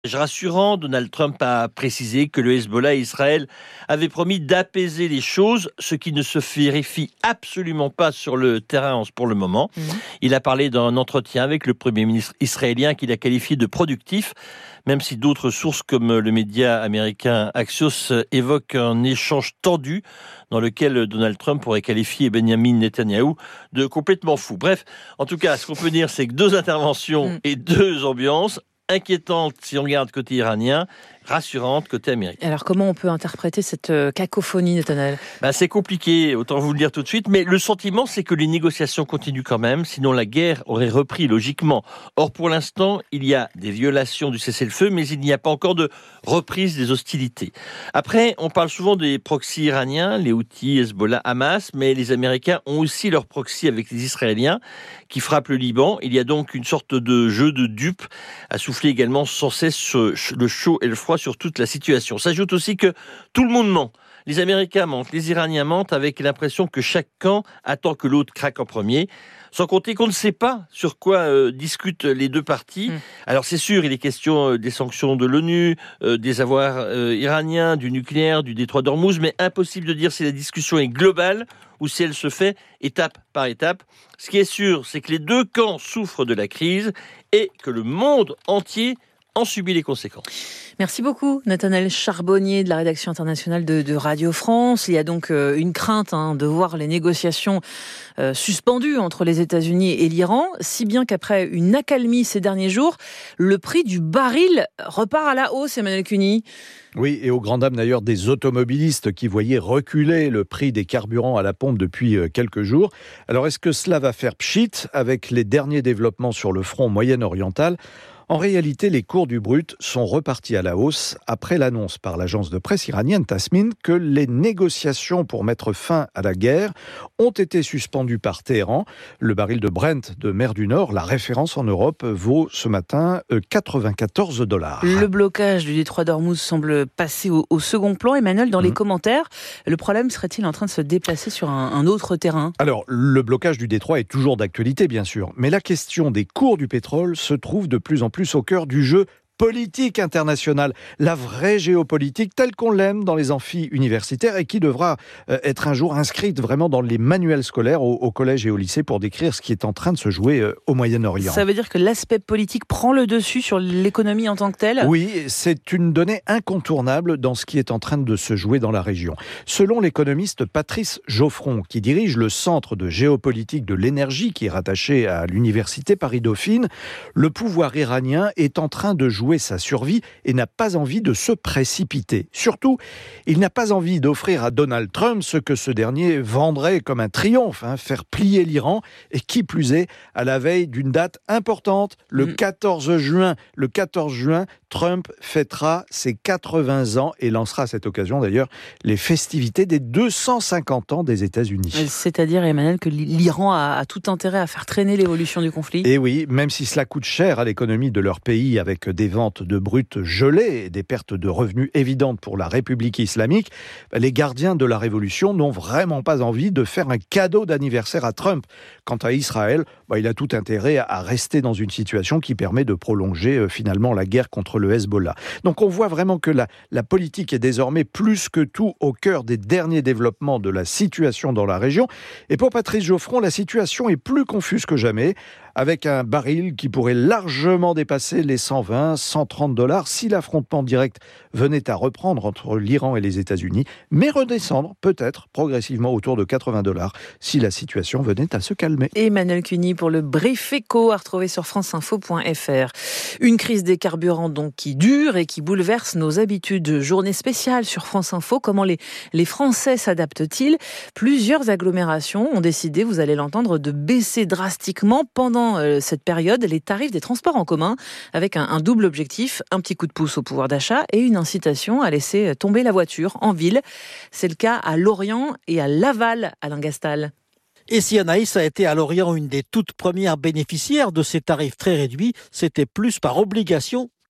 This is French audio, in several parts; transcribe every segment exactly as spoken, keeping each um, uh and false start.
Rassurant, Donald Trump a précisé que le Hezbollah et Israël avaient promis d'apaiser les choses, ce qui ne se vérifie absolument pas sur le terrain pour le moment. Mmh. Il a parlé d'un entretien avec le Premier ministre israélien qu'il a qualifié de productif, même si d'autres sources comme le média américain Axios évoquent un échange tendu dans lequel Donald Trump pourrait qualifier Benjamin Netanyahou de complètement fou. Bref, en tout cas, ce qu'on peut dire, c'est que deux interventions mmh. et deux ambiances inquiétante si on regarde côté iranien, rassurante côté américain. Alors comment on peut interpréter cette cacophonie, Nathanaël ? Ben, c'est compliqué, autant vous le dire tout de suite, mais le sentiment c'est que les négociations continuent quand même, sinon la guerre aurait repris logiquement. Or pour l'instant, il y a des violations du cessez-le-feu, mais il n'y a pas encore de reprise des hostilités. Après, on parle souvent des proxys iraniens, les Houthis, Hezbollah, Hamas, mais les Américains ont aussi leurs proxys avec les Israéliens qui frappent le Liban. Il y a donc une sorte de jeu de dupes à souffler également sans cesse le chaud et le froid sur toute la situation. S'ajoute aussi que tout le monde ment. Les Américains mentent, les Iraniens mentent avec l'impression que chaque camp attend que l'autre craque en premier. Sans compter qu'on ne sait pas sur quoi euh, discutent les deux parties. Mmh. Alors c'est sûr, il est question euh, des sanctions de l'ONU, euh, des avoirs euh, iraniens, du nucléaire, du détroit d'Ormuz, mais impossible de dire si la discussion est globale ou si elle se fait étape par étape. Ce qui est sûr, c'est que les deux camps souffrent de la crise et que le monde entier en subit les conséquences. Merci beaucoup, Nathanaël Charbonnier de la rédaction internationale de, de Radio France. Il y a donc euh, une crainte hein, de voir les négociations euh, suspendues entre les États-Unis et l'Iran, si bien qu'après une accalmie ces derniers jours, le prix du baril repart à la hausse, Emmanuel Cuny. Oui, et au grand dam d'ailleurs des automobilistes qui voyaient reculer le prix des carburants à la pompe depuis quelques jours. Alors est-ce que cela va faire pchit avec les derniers développements sur le front moyen-oriental ? En réalité, les cours du brut sont repartis à la hausse après l'annonce par l'agence de presse iranienne Tasmin que les négociations pour mettre fin à la guerre ont été suspendues par Téhéran. Le baril de Brent de mer du Nord, la référence en Europe, vaut ce matin quatre-vingt-quatorze dollars. Le blocage du détroit d'Ormuz semble passer au, au second plan. Emmanuel, dans mmh. les commentaires, le problème serait-il en train de se déplacer sur un, un autre terrain ? Alors, le blocage du détroit est toujours d'actualité, bien sûr, mais la question des cours du pétrole se trouve de plus en plus au cœur du jeu politique internationale, la vraie géopolitique telle qu'on l'aime dans les amphis universitaires et qui devra euh, être un jour inscrite vraiment dans les manuels scolaires au, au collège et au lycée pour décrire ce qui est en train de se jouer euh, au Moyen-Orient. Ça veut dire que l'aspect politique prend le dessus sur l'économie en tant que telle ? Oui, c'est une donnée incontournable dans ce qui est en train de se jouer dans la région. Selon l'économiste Patrice Geoffron, qui dirige le Centre de géopolitique de l'énergie qui est rattaché à l'université Paris-Dauphine, le pouvoir iranien est en train de jouer sa survie et n'a pas envie de se précipiter. Surtout, il n'a pas envie d'offrir à Donald Trump ce que ce dernier vendrait comme un triomphe, hein, faire plier l'Iran, et qui plus est, à la veille d'une date importante, le quatorze juin. Le quatorze juin, Trump fêtera ses quatre-vingts ans et lancera à cette occasion d'ailleurs les festivités des deux cent cinquante ans des États-Unis. C'est-à-dire, Emmanuel, que l'Iran a, a tout intérêt à faire traîner l'évolution du conflit ? Et oui, même si cela coûte cher à l'économie de leur pays avec des ventes de brut gelées et des pertes de revenus évidentes pour la République islamique, les gardiens de la révolution n'ont vraiment pas envie de faire un cadeau d'anniversaire à Trump. Quant à Israël, bah, il a tout intérêt à rester dans une situation qui permet de prolonger euh, finalement la guerre contre le Hezbollah. Donc on voit vraiment que la, la politique est désormais plus que tout au cœur des derniers développements de la situation dans la région. Et pour Patrice Geoffron, la situation est plus confuse que jamais, avec un baril qui pourrait largement dépasser les cent vingt, cent trente dollars si l'affrontement direct venait à reprendre entre l'Iran et les États-Unis, mais redescendre peut-être progressivement autour de quatre-vingts dollars si la situation venait à se calmer. Emmanuel Cuny pour le Brief Éco à retrouver sur franceinfo point f r. Une crise des carburants donc qui dure et qui bouleverse nos habitudes. Journée spéciale sur France Info. Comment les, les Français s'adaptent-ils ? Plusieurs agglomérations ont décidé, vous allez l'entendre, de baisser drastiquement pendant cette période les tarifs des transports en commun avec un, un double objectif, un petit coup de pouce au pouvoir d'achat et une incitation à laisser tomber la voiture en ville. C'est le cas à Lorient et à Laval, Alain Gastal. Et si Anaïs a été à Lorient une des toutes premières bénéficiaires de ces tarifs très réduits, c'était plus par obligation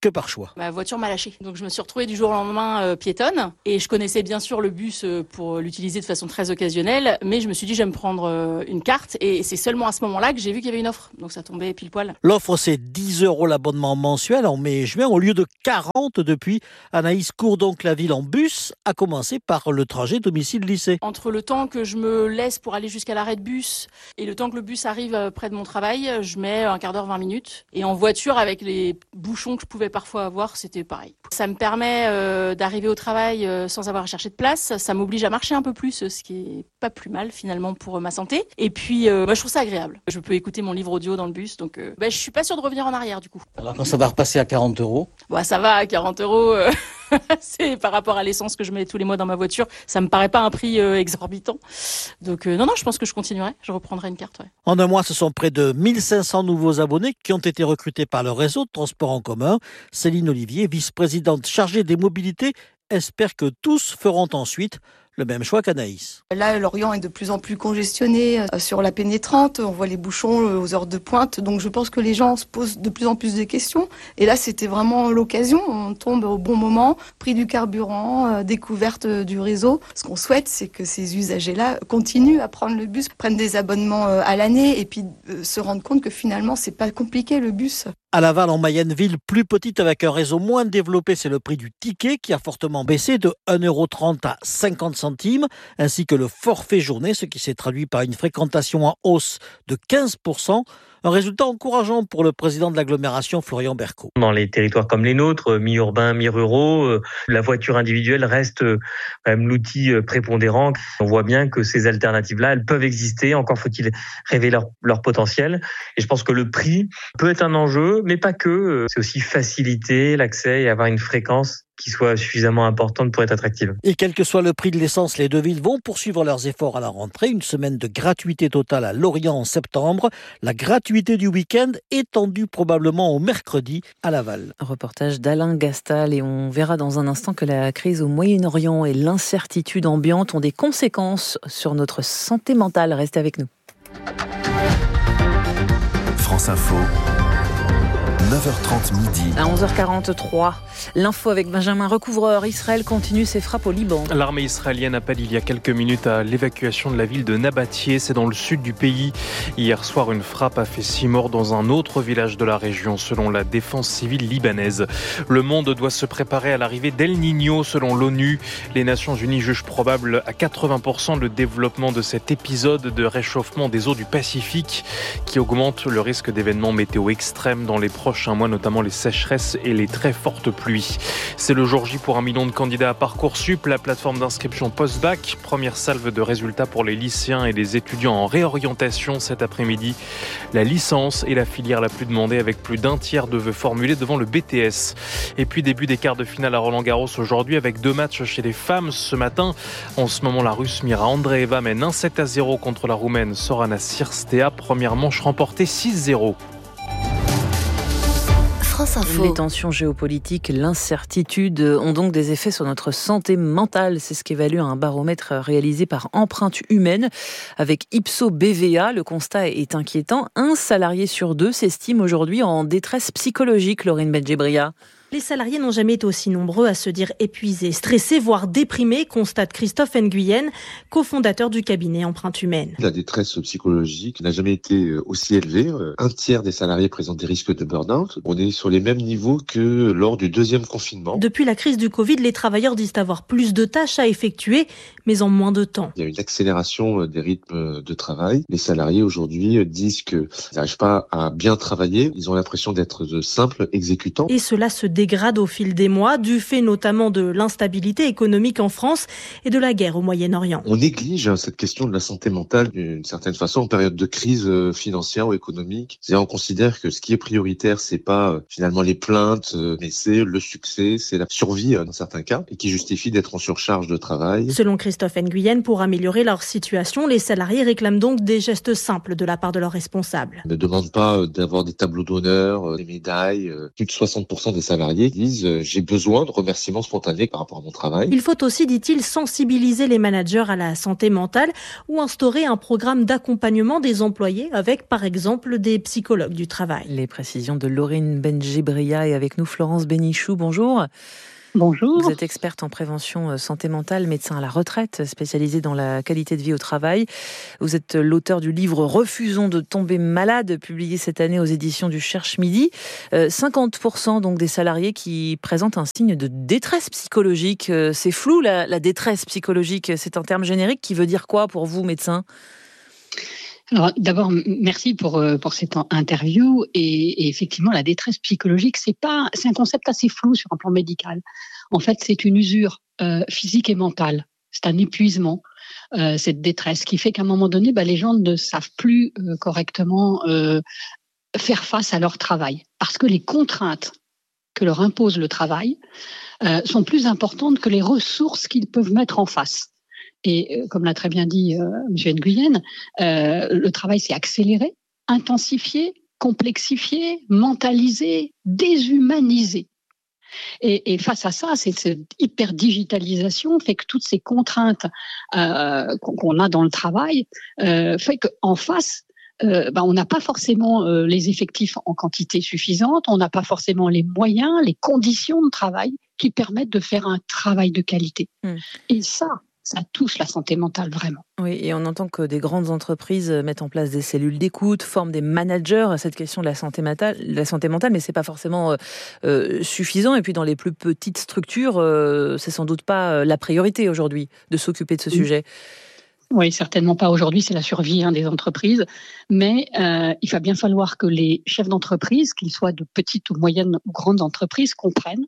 que par choix. Ma voiture m'a lâché. Donc je me suis retrouvée du jour au lendemain euh, piétonne. Et je connaissais bien sûr le bus euh, pour l'utiliser de façon très occasionnelle. Mais je me suis dit, je vais me prendre euh, une carte. Et c'est seulement à ce moment-là que j'ai vu qu'il y avait une offre. Donc ça tombait pile poil. L'offre, c'est dix euros l'abonnement mensuel en mai et juin au lieu de quarante depuis. Anaïs court donc la ville en bus, à commencer par le trajet domicile-lycée. Entre le temps que je me laisse pour aller jusqu'à l'arrêt de bus et le temps que le bus arrive près de mon travail, je mets un quart d'heure, vingt minutes. Et en voiture, avec les bouchons que je pouvais parfois avoir, c'était pareil. Ça me permet euh, d'arriver au travail euh, sans avoir à chercher de place. Ça m'oblige à marcher un peu plus, ce qui est pas plus mal finalement pour ma santé. Et puis, euh, bah, je trouve ça agréable. Je peux écouter mon livre audio dans le bus, donc euh, bah, je suis pas sûre de revenir en arrière du coup. Alors quand ça va repasser à quarante euros bah, ça va, à quarante euros, euh, c'est par rapport à l'essence que je mets tous les mois dans ma voiture, ça me paraît pas un prix euh, exorbitant. Donc euh, non, non, je pense que je continuerai, je reprendrai une carte. Ouais. En un mois, ce sont près de mille cinq cents nouveaux abonnés qui ont été recrutés par le réseau de transport en commun. Céline Olivier, vice-présidente chargée des mobilités, espère que tous feront ensuite le même choix qu'Anaïs. Là, Lorient est de plus en plus congestionné euh, sur la pénétrante. On voit les bouchons euh, aux heures de pointe. Donc, je pense que les gens se posent de plus en plus de questions. Et là, c'était vraiment l'occasion. On tombe au bon moment. Prix du carburant, euh, découverte euh, du réseau. Ce qu'on souhaite, c'est que ces usagers-là continuent à prendre le bus, prennent des abonnements euh, à l'année et puis euh, se rendent compte que finalement, c'est pas compliqué le bus. À Laval, en Mayenne, ville plus petite avec un réseau moins développé, c'est le prix du ticket qui a fortement baissé de un euro trente à cinquante centimes, ainsi que le forfait journée, ce qui s'est traduit par une fréquentation en hausse de quinze pour cent. Un résultat encourageant pour le président de l'agglomération, Florian Berco. Dans les territoires comme les nôtres, mi-urbains, mi-ruraux, la voiture individuelle reste quand même l'outil prépondérant. On voit bien que ces alternatives-là, elles peuvent exister. Encore faut-il révéler leur, leur potentiel. Et je pense que le prix peut être un enjeu, mais pas que. C'est aussi faciliter l'accès et avoir une fréquence qui soit suffisamment importante pour être attractive. Et quel que soit le prix de l'essence, les deux villes vont poursuivre leurs efforts à la rentrée. Une semaine de gratuité totale à Lorient en septembre. La gratuité du week-end étendue probablement au mercredi à Laval. Reportage d'Alain Gastal et on verra dans un instant que la crise au Moyen-Orient et l'incertitude ambiante ont des conséquences sur notre santé mentale. Restez avec nous. France Info. neuf heures trente midi. À onze heures quarante-trois, l'info avec Benjamin Recouvreur. Israël continue ses frappes au Liban. L'armée israélienne appelle il y a quelques minutes à l'évacuation de la ville de Nabatieh. C'est dans le sud du pays. Hier soir, une frappe a fait six morts dans un autre village de la région, selon la défense civile libanaise. Le monde doit se préparer à l'arrivée d'El Niño, selon l'ONU. Les Nations Unies jugent probable à quatre-vingts pour cent le développement de cet épisode de réchauffement des eaux du Pacifique qui augmente le risque d'événements météo extrêmes dans les prochains un mois, notamment les sécheresses et les très fortes pluies. C'est le jour J pour un million de candidats à Parcoursup, la plateforme d'inscription post-bac. Première salve de résultats pour les lycéens et les étudiants en réorientation cet après-midi. La licence est la filière la plus demandée avec plus d'un tiers de vœux formulés devant le B T S. Et puis début des quarts de finale à Roland-Garros aujourd'hui avec deux matchs chez les femmes ce matin. En ce moment, la Russe Mira Andreeva mène un sept à zéro contre la Roumaine Sorana Cirstea. Première manche remportée six zéro. Les tensions géopolitiques, l'incertitude ont donc des effets sur notre santé mentale. C'est ce qu'évalue un baromètre réalisé par Empreinte Humaine avec Ipsos B V A. Le constat est inquiétant. Un salarié sur deux s'estime aujourd'hui en détresse psychologique, Laurine Benjebria. Les salariés n'ont jamais été aussi nombreux à se dire épuisés, stressés, voire déprimés, constate Christophe Nguyen, cofondateur du cabinet Empreinte Humaine. La détresse psychologique n'a jamais été aussi élevée. Un tiers des salariés présentent des risques de burn-out. On est sur les mêmes niveaux que lors du deuxième confinement. Depuis la crise du Covid, les travailleurs disent avoir plus de tâches à effectuer, mais en moins de temps. Il y a une accélération des rythmes de travail. Les salariés aujourd'hui disent qu'ils n'arrivent pas à bien travailler. Ils ont l'impression d'être de simples exécutants. Et cela se dégrade au fil des mois, du fait notamment de l'instabilité économique en France et de la guerre au Moyen-Orient. On néglige cette question de la santé mentale d'une certaine façon en période de crise financière ou économique. C'est-à-dire on considère que ce qui est prioritaire, c'est pas finalement les plaintes, mais c'est le succès, c'est la survie dans certains cas, et qui justifie d'être en surcharge de travail. Selon Christophe Nguyen, pour améliorer leur situation, les salariés réclament donc des gestes simples de la part de leurs responsables. On ne demande pas d'avoir des tableaux d'honneur, des médailles. Plus de soixante pour cent des salariés salariés disent euh, j'ai besoin de remerciements spontanés par rapport à mon travail. Il faut aussi, dit-il, sensibiliser les managers à la santé mentale ou instaurer un programme d'accompagnement des employés avec, par exemple, des psychologues du travail. Les précisions de Laurine Benjibria et avec nous Florence Bénichou. Bonjour. Bonjour. Vous êtes experte en prévention santé mentale, médecin à la retraite, spécialisée dans la qualité de vie au travail. Vous êtes l'auteur du livre « Refusons de tomber malade », publié cette année aux éditions du Cherche Midi. Euh, cinquante pour cent donc des salariés qui présentent un signe de détresse psychologique. Euh, c'est flou, la, la détresse psychologique. C'est un terme générique qui veut dire quoi pour vous, médecin ? Alors, d'abord, merci pour pour cette interview. Et, et effectivement, la détresse psychologique, c'est pas, c'est un concept assez flou sur un plan médical. En fait, c'est une usure euh, physique et mentale. C'est un épuisement, euh, cette détresse, qui fait qu'à un moment donné, bah, les gens ne savent plus euh, correctement euh, faire face à leur travail, parce que les contraintes que leur impose le travail euh, sont plus importantes que les ressources qu'ils peuvent mettre en face. Et euh, comme l'a très bien dit euh, M. Nguyen, euh, le travail s'est accéléré, intensifié, complexifié, mentalisé, déshumanisé. Et, et face à ça, cette, cette hyper-digitalisation fait que toutes ces contraintes euh, qu'on, qu'on a dans le travail euh, fait qu'en face, euh, ben, on n'a pas forcément euh, les effectifs en quantité suffisante, on n'a pas forcément les moyens, les conditions de travail qui permettent de faire un travail de qualité. Mmh. Et ça, ça touche la santé mentale, vraiment. Oui, et on entend que des grandes entreprises mettent en place des cellules d'écoute, forment des managers à cette question de la santé mentale, la santé mentale, mais c'est pas forcément euh, suffisant. Et puis dans les plus petites structures, euh, c'est sans doute pas la priorité aujourd'hui de s'occuper de ce oui. sujet. Oui, certainement pas aujourd'hui, c'est la survie hein, des entreprises. Mais euh, il va bien falloir que les chefs d'entreprise, qu'ils soient de petites ou moyennes ou grandes entreprises, comprennent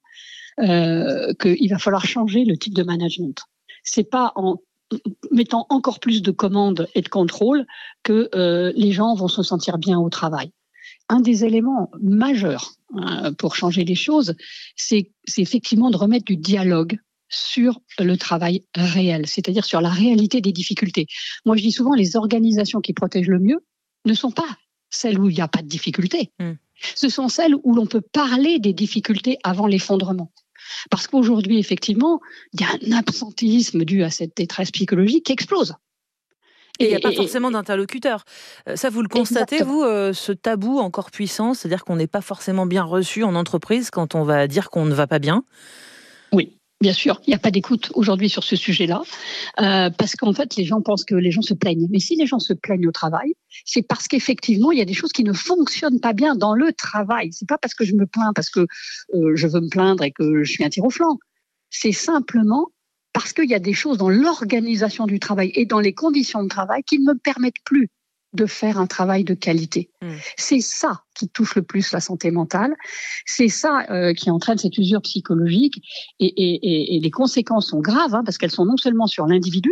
euh, qu'il va falloir changer le type de management. C'est pas en mettant encore plus de commandes et de contrôles que euh, les gens vont se sentir bien au travail. Un des éléments majeurs hein, pour changer les choses, c'est, c'est effectivement de remettre du dialogue sur le travail réel, c'est-à-dire sur la réalité des difficultés. Moi, je dis souvent, les organisations qui protègent le mieux ne sont pas celles où il n'y a pas de difficultés. Mmh. Ce sont celles où l'on peut parler des difficultés avant l'effondrement. Parce qu'aujourd'hui, effectivement, il y a un absentéisme dû à cette détresse psychologique qui explose. Et il n'y a pas et, forcément d'interlocuteur. Ça, vous le constatez, exactement. Vous, euh, ce tabou encore puissant, c'est-à-dire qu'on n'est pas forcément bien reçu en entreprise quand on va dire qu'on ne va pas bien ? Oui. Bien sûr, il n'y a pas d'écoute aujourd'hui sur ce sujet-là, euh, parce qu'en fait, les gens pensent que les gens se plaignent. Mais si les gens se plaignent au travail, c'est parce qu'effectivement, il y a des choses qui ne fonctionnent pas bien dans le travail. C'est pas parce que je me plains, parce que euh, je veux me plaindre et que je suis un tir au flanc. C'est simplement parce qu'il y a des choses dans l'organisation du travail et dans les conditions de travail qui ne me permettent plus de faire un travail de qualité. Mmh. C'est ça qui touche le plus la santé mentale. C'est ça euh, qui entraîne cette usure psychologique. Et, et, et, et les conséquences sont graves, hein, parce qu'elles sont non seulement sur l'individu,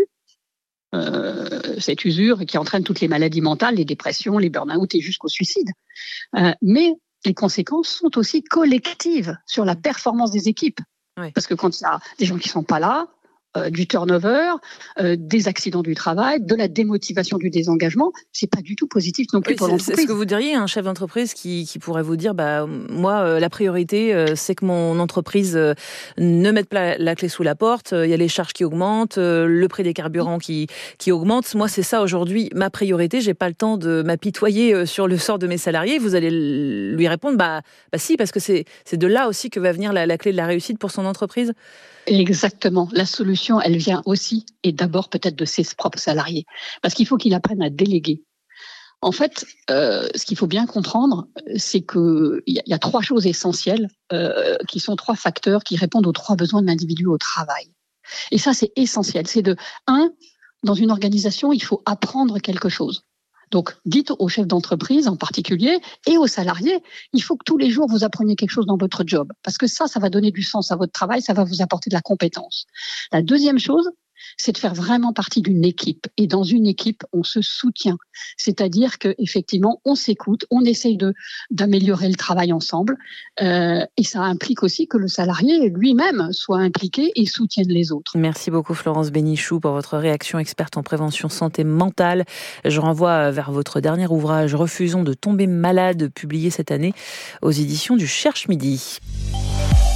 euh, cette usure qui entraîne toutes les maladies mentales, les dépressions, les burn-out et jusqu'au suicide, euh, mais les conséquences sont aussi collectives sur la performance des équipes. Oui. Parce que quand il y a des gens qui ne sont pas là, Euh, du turnover, euh, des accidents du travail, de la démotivation, du désengagement, c'est pas du tout positif non plus oui, pour c'est, l'entreprise. C'est ce que vous diriez, un chef d'entreprise qui, qui pourrait vous dire, bah moi euh, la priorité euh, c'est que mon entreprise euh, ne mette pas la, la clé sous la porte. Il euh, y a les charges qui augmentent, euh, le prix des carburants qui qui augmente. Moi c'est ça aujourd'hui ma priorité. J'ai pas le temps de m'apitoyer euh, sur le sort de mes salariés. Vous allez l- lui répondre, bah bah si, parce que c'est c'est de là aussi que va venir la, la clé de la réussite pour son entreprise. Exactement. La solution, elle vient aussi et d'abord peut-être de ses propres salariés. Parce qu'il faut qu'il apprenne à déléguer. En fait, euh, ce qu'il faut bien comprendre, c'est qu'il y, y a trois choses essentielles euh, qui sont trois facteurs qui répondent aux trois besoins de l'individu au travail. Et ça, c'est essentiel. C'est de, un, dans une organisation, il faut apprendre quelque chose. Donc, dites aux chefs d'entreprise en particulier et aux salariés, il faut que tous les jours vous appreniez quelque chose dans votre job. Parce que ça, ça va donner du sens à votre travail, ça va vous apporter de la compétence. La deuxième chose, c'est de faire vraiment partie d'une équipe. Et dans une équipe, on se soutient. C'est-à-dire qu'effectivement, on s'écoute, on essaye de, d'améliorer le travail ensemble. Euh, et ça implique aussi que le salarié lui-même soit impliqué et soutienne les autres. Merci beaucoup Florence Bénichou pour votre réaction, experte en prévention santé mentale. Je renvoie vers votre dernier ouvrage « Refusons de tomber malade », publié cette année aux éditions du Cherche Midi.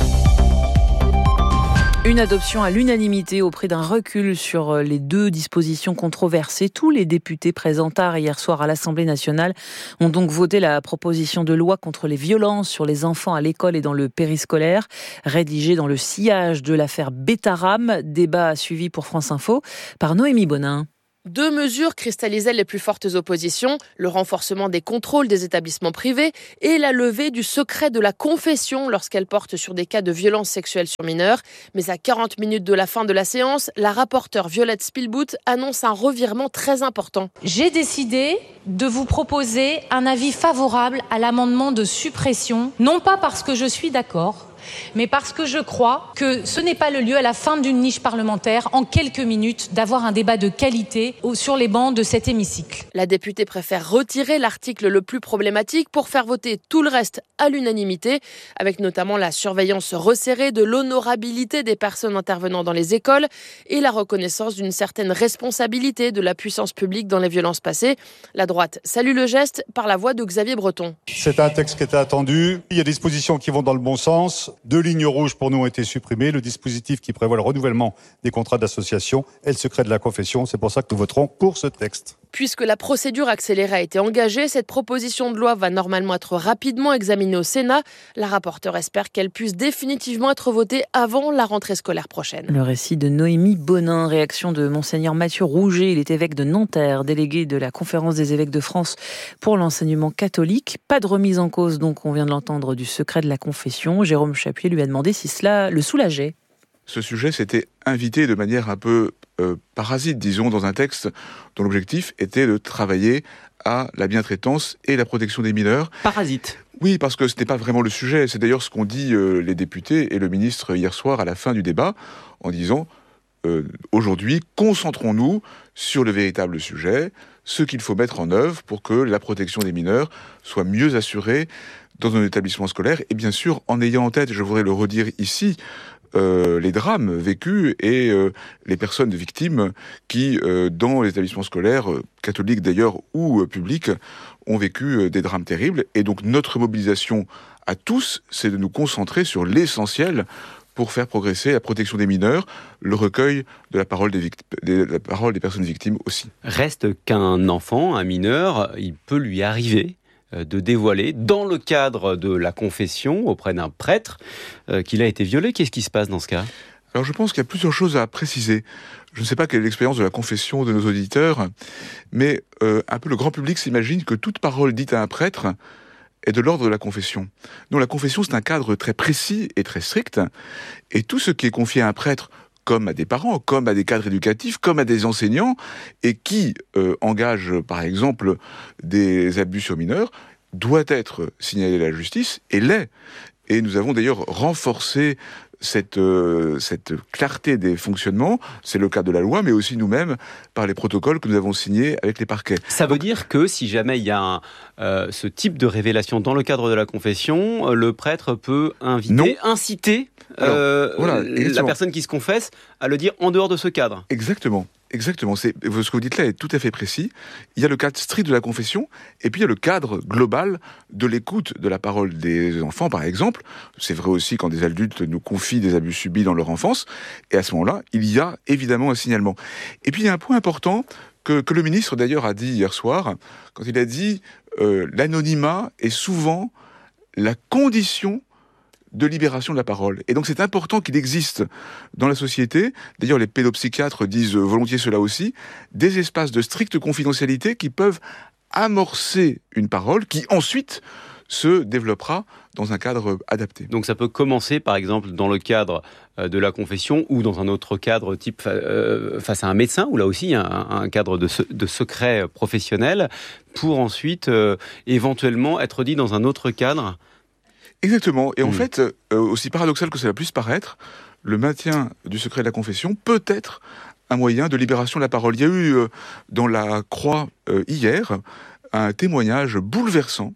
Une adoption à l'unanimité au prix d'un recul sur les deux dispositions controversées. Tous les députés présents tard hier soir à l'Assemblée nationale ont donc voté la proposition de loi contre les violences sur les enfants à l'école et dans le périscolaire, rédigée dans le sillage de l'affaire Betaram. Débat suivi pour France Info par Noémie Bonin. Deux mesures cristallisaient les plus fortes oppositions, le renforcement des contrôles des établissements privés et la levée du secret de la confession lorsqu'elle porte sur des cas de violences sexuelles sur mineurs. Mais à quarante minutes de la fin de la séance, la rapporteure Violette Spilbout annonce un revirement très important. J'ai décidé de vous proposer un avis favorable à l'amendement de suppression, non pas parce que je suis d'accord, mais parce que je crois que ce n'est pas le lieu à la fin d'une niche parlementaire, en quelques minutes, d'avoir un débat de qualité sur les bancs de cet hémicycle. La députée préfère retirer l'article le plus problématique pour faire voter tout le reste à l'unanimité, avec notamment la surveillance resserrée de l'honorabilité des personnes intervenant dans les écoles et la reconnaissance d'une certaine responsabilité de la puissance publique dans les violences passées. La droite salue le geste par la voix de Xavier Breton. C'est un texte qui était attendu. Il y a des dispositions qui vont dans le bon sens. Deux lignes rouges pour nous ont été supprimées. Le dispositif qui prévoit le renouvellement des contrats d'association et le secret de la confession. C'est pour ça que nous voterons pour ce texte. Puisque la procédure accélérée a été engagée, cette proposition de loi va normalement être rapidement examinée au Sénat. La rapporteure espère qu'elle puisse définitivement être votée avant la rentrée scolaire prochaine. Le récit de Noémie Bonin, réaction de Monseigneur Mathieu Rouget, il est évêque de Nanterre, délégué de la Conférence des évêques de France pour l'enseignement catholique. Pas de remise en cause, donc on vient de l'entendre, du secret de la confession. Jérôme Chapuis lui a demandé si cela le soulageait. Ce sujet s'était invité de manière un peu euh, parasite, disons, dans un texte dont l'objectif était de travailler à la bientraitance et la protection des mineurs. Parasite. Oui, parce que ce n'est pas vraiment le sujet. C'est d'ailleurs ce qu'ont dit euh, les députés et le ministre hier soir à la fin du débat, en disant euh, aujourd'hui, concentrons-nous sur le véritable sujet, ce qu'il faut mettre en œuvre pour que la protection des mineurs soit mieux assurée dans un établissement scolaire, et bien sûr en ayant en tête, je voudrais le redire ici, Euh, les drames vécus et euh, les personnes victimes qui, euh, dans les établissements scolaires, euh, catholiques d'ailleurs ou euh, publics, ont vécu euh, des drames terribles. Et donc notre mobilisation à tous, c'est de nous concentrer sur l'essentiel pour faire progresser la protection des mineurs, le recueil de la parole des, victimes, de la parole des personnes victimes aussi. Reste qu'un enfant, un mineur, il peut lui arriver de dévoiler, dans le cadre de la confession auprès d'un prêtre, euh, qu'il a été violé. Qu'est-ce qui se passe dans ce cas ? Alors je pense qu'il y a plusieurs choses à préciser. Je ne sais pas quelle est l'expérience de la confession de nos auditeurs, mais euh, un peu le grand public s'imagine que toute parole dite à un prêtre est de l'ordre de la confession. Non, la confession, c'est un cadre très précis et très strict, et tout ce qui est confié à un prêtre, comme à des parents, comme à des cadres éducatifs, comme à des enseignants, et qui euh, engage, par exemple, des abus sur mineurs, doit être signalé à la justice, et l'est. Et nous avons d'ailleurs renforcé cette, euh, cette clarté des fonctionnements, c'est le cas de la loi, mais aussi nous-mêmes, par les protocoles que nous avons signés avec les parquets. Ça veut dire que si jamais il y a un, euh, ce type de révélation dans le cadre de la confession, le prêtre peut inviter, non. inciter Alors, euh, voilà, la personne qui se confesse à le dire en dehors de ce cadre. Exactement. Exactement, c'est, ce que vous dites là est tout à fait précis. Il y a le cadre strict de la confession, et puis il y a le cadre global de l'écoute de la parole des enfants, par exemple. C'est vrai aussi quand des adultes nous confient des abus subis dans leur enfance, et à ce moment-là, il y a évidemment un signalement. Et puis il y a un point important que, que le ministre d'ailleurs a dit hier soir, quand il a dit euh, l'anonymat est souvent la condition de libération de la parole. Et donc c'est important qu'il existe dans la société, d'ailleurs les pédopsychiatres disent volontiers cela aussi, des espaces de stricte confidentialité qui peuvent amorcer une parole qui ensuite se développera dans un cadre adapté. Donc ça peut commencer par exemple dans le cadre de la confession ou dans un autre cadre type euh, face à un médecin, où là aussi il y a un, un cadre de, de secret professionnel, pour ensuite euh, éventuellement être dit dans un autre cadre. Exactement. Et en mmh. fait, euh, aussi paradoxal que cela puisse paraître, le maintien du secret de la confession peut être un moyen de libération de la parole. Il y a eu euh, dans la Croix euh, hier un témoignage bouleversant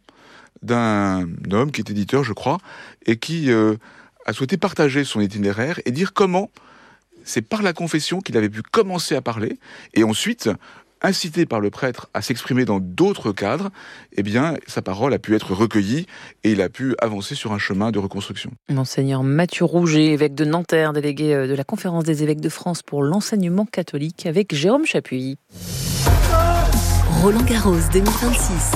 d'un homme qui est éditeur, je crois, et qui euh, a souhaité partager son itinéraire et dire comment c'est par la confession qu'il avait pu commencer à parler, et ensuite incité par le prêtre à s'exprimer dans d'autres cadres, eh bien, sa parole a pu être recueillie et il a pu avancer sur un chemin de reconstruction. Monseigneur Mathieu Rouget, évêque de Nanterre, délégué de la Conférence des évêques de France pour l'enseignement catholique, avec Jérôme Chapuis. Roland Garros deux mille vingt-six.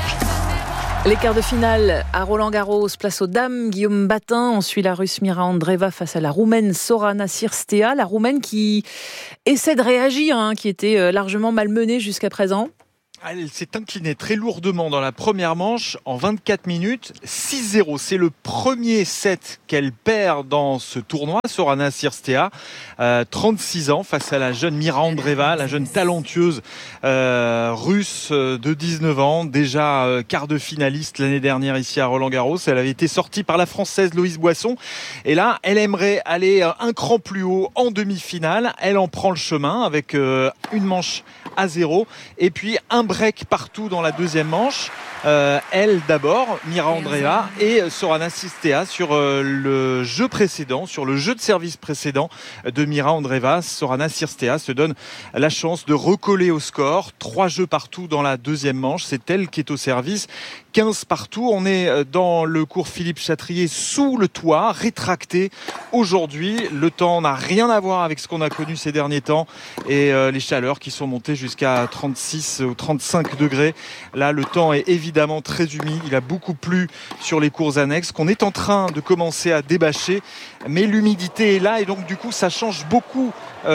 Les quarts de finale à Roland-Garros, place aux dames. Guillaume Batin, on suit la Russe Mira Andreeva face à la Roumaine Sorana Cirstea. La Roumaine qui essaie de réagir, hein, qui était largement malmenée jusqu'à présent. Elle s'est inclinée très lourdement dans la première manche en vingt-quatre minutes, six zéro. C'est le premier set qu'elle perd dans ce tournoi, Sorana Cirstea, euh, trente-six ans, face à la jeune Mira Andreeva, la jeune talentueuse euh, russe de dix-neuf ans, déjà euh, quart de finaliste l'année dernière ici à Roland-Garros. Elle avait été sortie par la Française Loïse Boisson. Et là, elle aimerait aller un cran plus haut en demi-finale. Elle en prend le chemin avec euh, une manche à zéro et puis un break partout dans la deuxième manche. Euh, elle d'abord, Mira Andreeva et Sorana Cirstea sur euh, le jeu précédent, sur le jeu de service précédent de Mira Andreeva. Sorana Cirstea se donne la chance de recoller au score. Trois jeux partout dans la deuxième manche. C'est elle qui est au service. quinze partout. On est dans le cours Philippe Chatrier sous le toit, rétracté aujourd'hui. Le temps n'a rien à voir avec ce qu'on a connu ces derniers temps et euh, les chaleurs qui sont montées jusqu'à trente-six ou trente-cinq degrés. Là, le temps est évidemment très humide. Il a beaucoup plu sur les cours annexes qu'on est en train de commencer à débâcher. Mais l'humidité est là et donc du coup, ça change beaucoup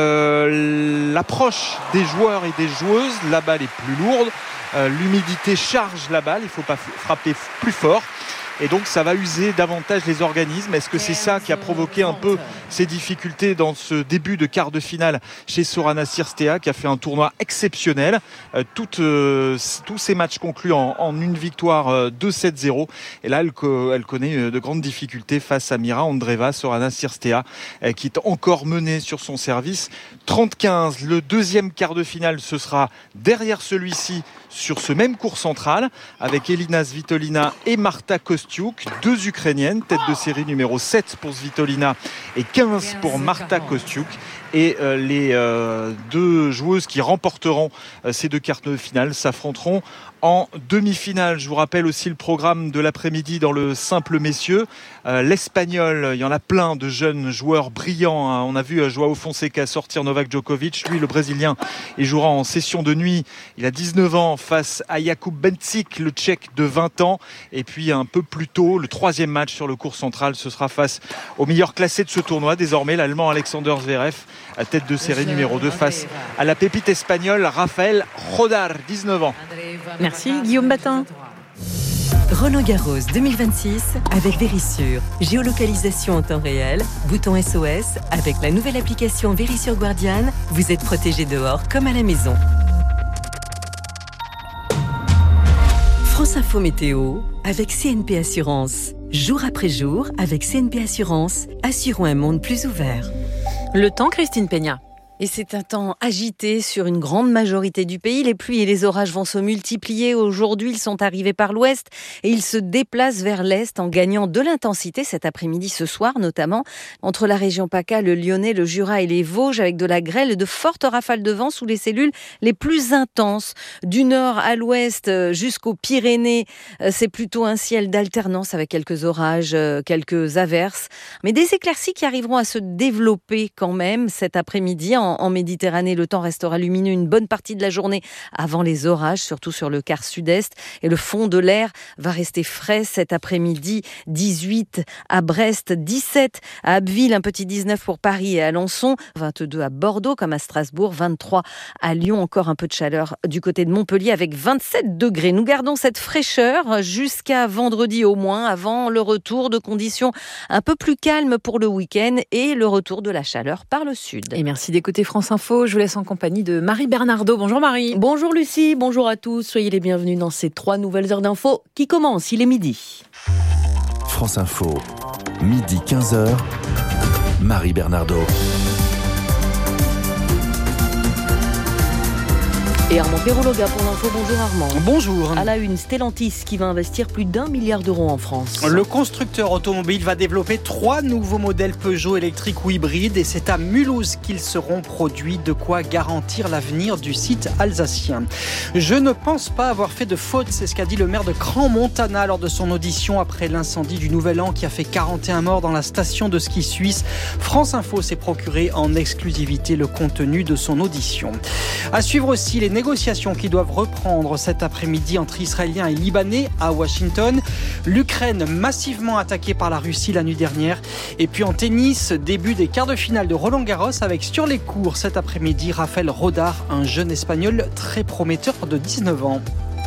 euh, l'approche des joueurs et des joueuses. La balle est plus lourde. Euh, l'humidité charge la balle. Il ne faut pas frapper plus fort. Et donc ça va user davantage les organismes. Est-ce que c'est ça qui a provoqué un peu ces difficultés dans ce début de quart de finale chez Sorana Cirstea, qui a fait un tournoi exceptionnel, euh, toutes, euh, tous ces matchs conclus en, en une victoire euh, deux sept zéro. Et là elle, elle connaît de grandes difficultés face à Mira Andreeva. Sorana Cirstea euh, qui est encore menée sur son service trente quinze. Le deuxième quart de finale, ce sera derrière celui-ci sur ce même court central avec Elina Svitolina et Marta Kostiuk, deux Ukrainiennes, tête de série numéro sept pour Svitolina et quinze pour Marta Kostiuk. Et euh, les euh, deux joueuses qui remporteront euh, ces deux quarts de finale s'affronteront en demi-finale. Je vous rappelle aussi le programme de l'après-midi dans le simple messieurs. Euh, L'Espagnol, il y en a plein de jeunes joueurs brillants, hein. On a vu euh, Joao Fonseca sortir Novak Djokovic. Lui, le Brésilien, il jouera en session de nuit. Il a dix-neuf ans face à Jakub Benčić, le Tchèque de vingt ans. Et puis un peu plus tôt, le troisième match sur le court central, ce sera face au meilleur classé de ce tournoi, désormais l'Allemand Alexander Zverev, à tête de série numéro deux, face à la pépite espagnole Rafael Rodar, dix-neuf ans. Merci Guillaume Batin. Roland Garros deux mille vingt-six avec Verisure. Géolocalisation en temps réel, bouton S O S. Avec la nouvelle application Verisure Guardian, vous êtes protégé dehors comme à la maison. France Info Météo avec C N P Assurance. Jour après jour, avec C N P Assurance, assurons un monde plus ouvert. Le temps, Christine Peña. Et c'est un temps agité sur une grande majorité du pays. Les pluies et les orages vont se multiplier. Aujourd'hui, ils sont arrivés par l'ouest et ils se déplacent vers l'est en gagnant de l'intensité cet après-midi, ce soir notamment, entre la région PACA, le Lyonnais, le Jura et les Vosges, avec de la grêle et de fortes rafales de vent sous les cellules les plus intenses. Du nord à l'ouest jusqu'aux Pyrénées, c'est plutôt un ciel d'alternance avec quelques orages, quelques averses, mais des éclaircies qui arriveront à se développer quand même cet après-midi. En En Méditerranée, le temps restera lumineux une bonne partie de la journée avant les orages, surtout sur le quart sud-est. Et le fond de l'air va rester frais cet après-midi. dix-huit à Brest, dix-sept à Abbeville, un petit dix-neuf pour Paris et Alençon, vingt-deux à Bordeaux comme à Strasbourg, vingt-trois à Lyon. Encore un peu de chaleur du côté de Montpellier avec vingt-sept degrés. Nous gardons cette fraîcheur jusqu'à vendredi au moins, avant le retour de conditions un peu plus calmes pour le week-end et le retour de la chaleur par le sud. Et merci d'écouter France Info. Je vous laisse en compagnie de Marie Bernardo. Bonjour Marie. Bonjour Lucie, bonjour à tous. Soyez les bienvenus dans ces trois nouvelles heures d'info qui commencent. Il est midi. France Info, midi quinze heures, Marie Bernardo. Et Armand Perrologa pour l'info. Bonjour Armand. Bonjour. À la une, Stellantis qui va investir plus d'un milliard d'euros en France. Le constructeur automobile va développer trois nouveaux modèles Peugeot électriques ou hybrides et c'est à Mulhouse qu'ils seront produits, de quoi garantir l'avenir du site alsacien. Je ne pense pas avoir fait de faute, c'est ce qu'a dit le maire de Crans-Montana lors de son audition après l'incendie du Nouvel An qui a fait quarante et un morts dans la station de ski suisse. France Info s'est procuré en exclusivité le contenu de son audition. À suivre aussi les négociations qui doivent reprendre cet après-midi entre Israéliens et Libanais à Washington. L'Ukraine massivement attaquée par la Russie la nuit dernière. Et puis en tennis, début des quarts de finale de Roland-Garros avec sur les cours cet après-midi Rafael Rodar, un jeune espagnol très prometteur de dix-neuf ans.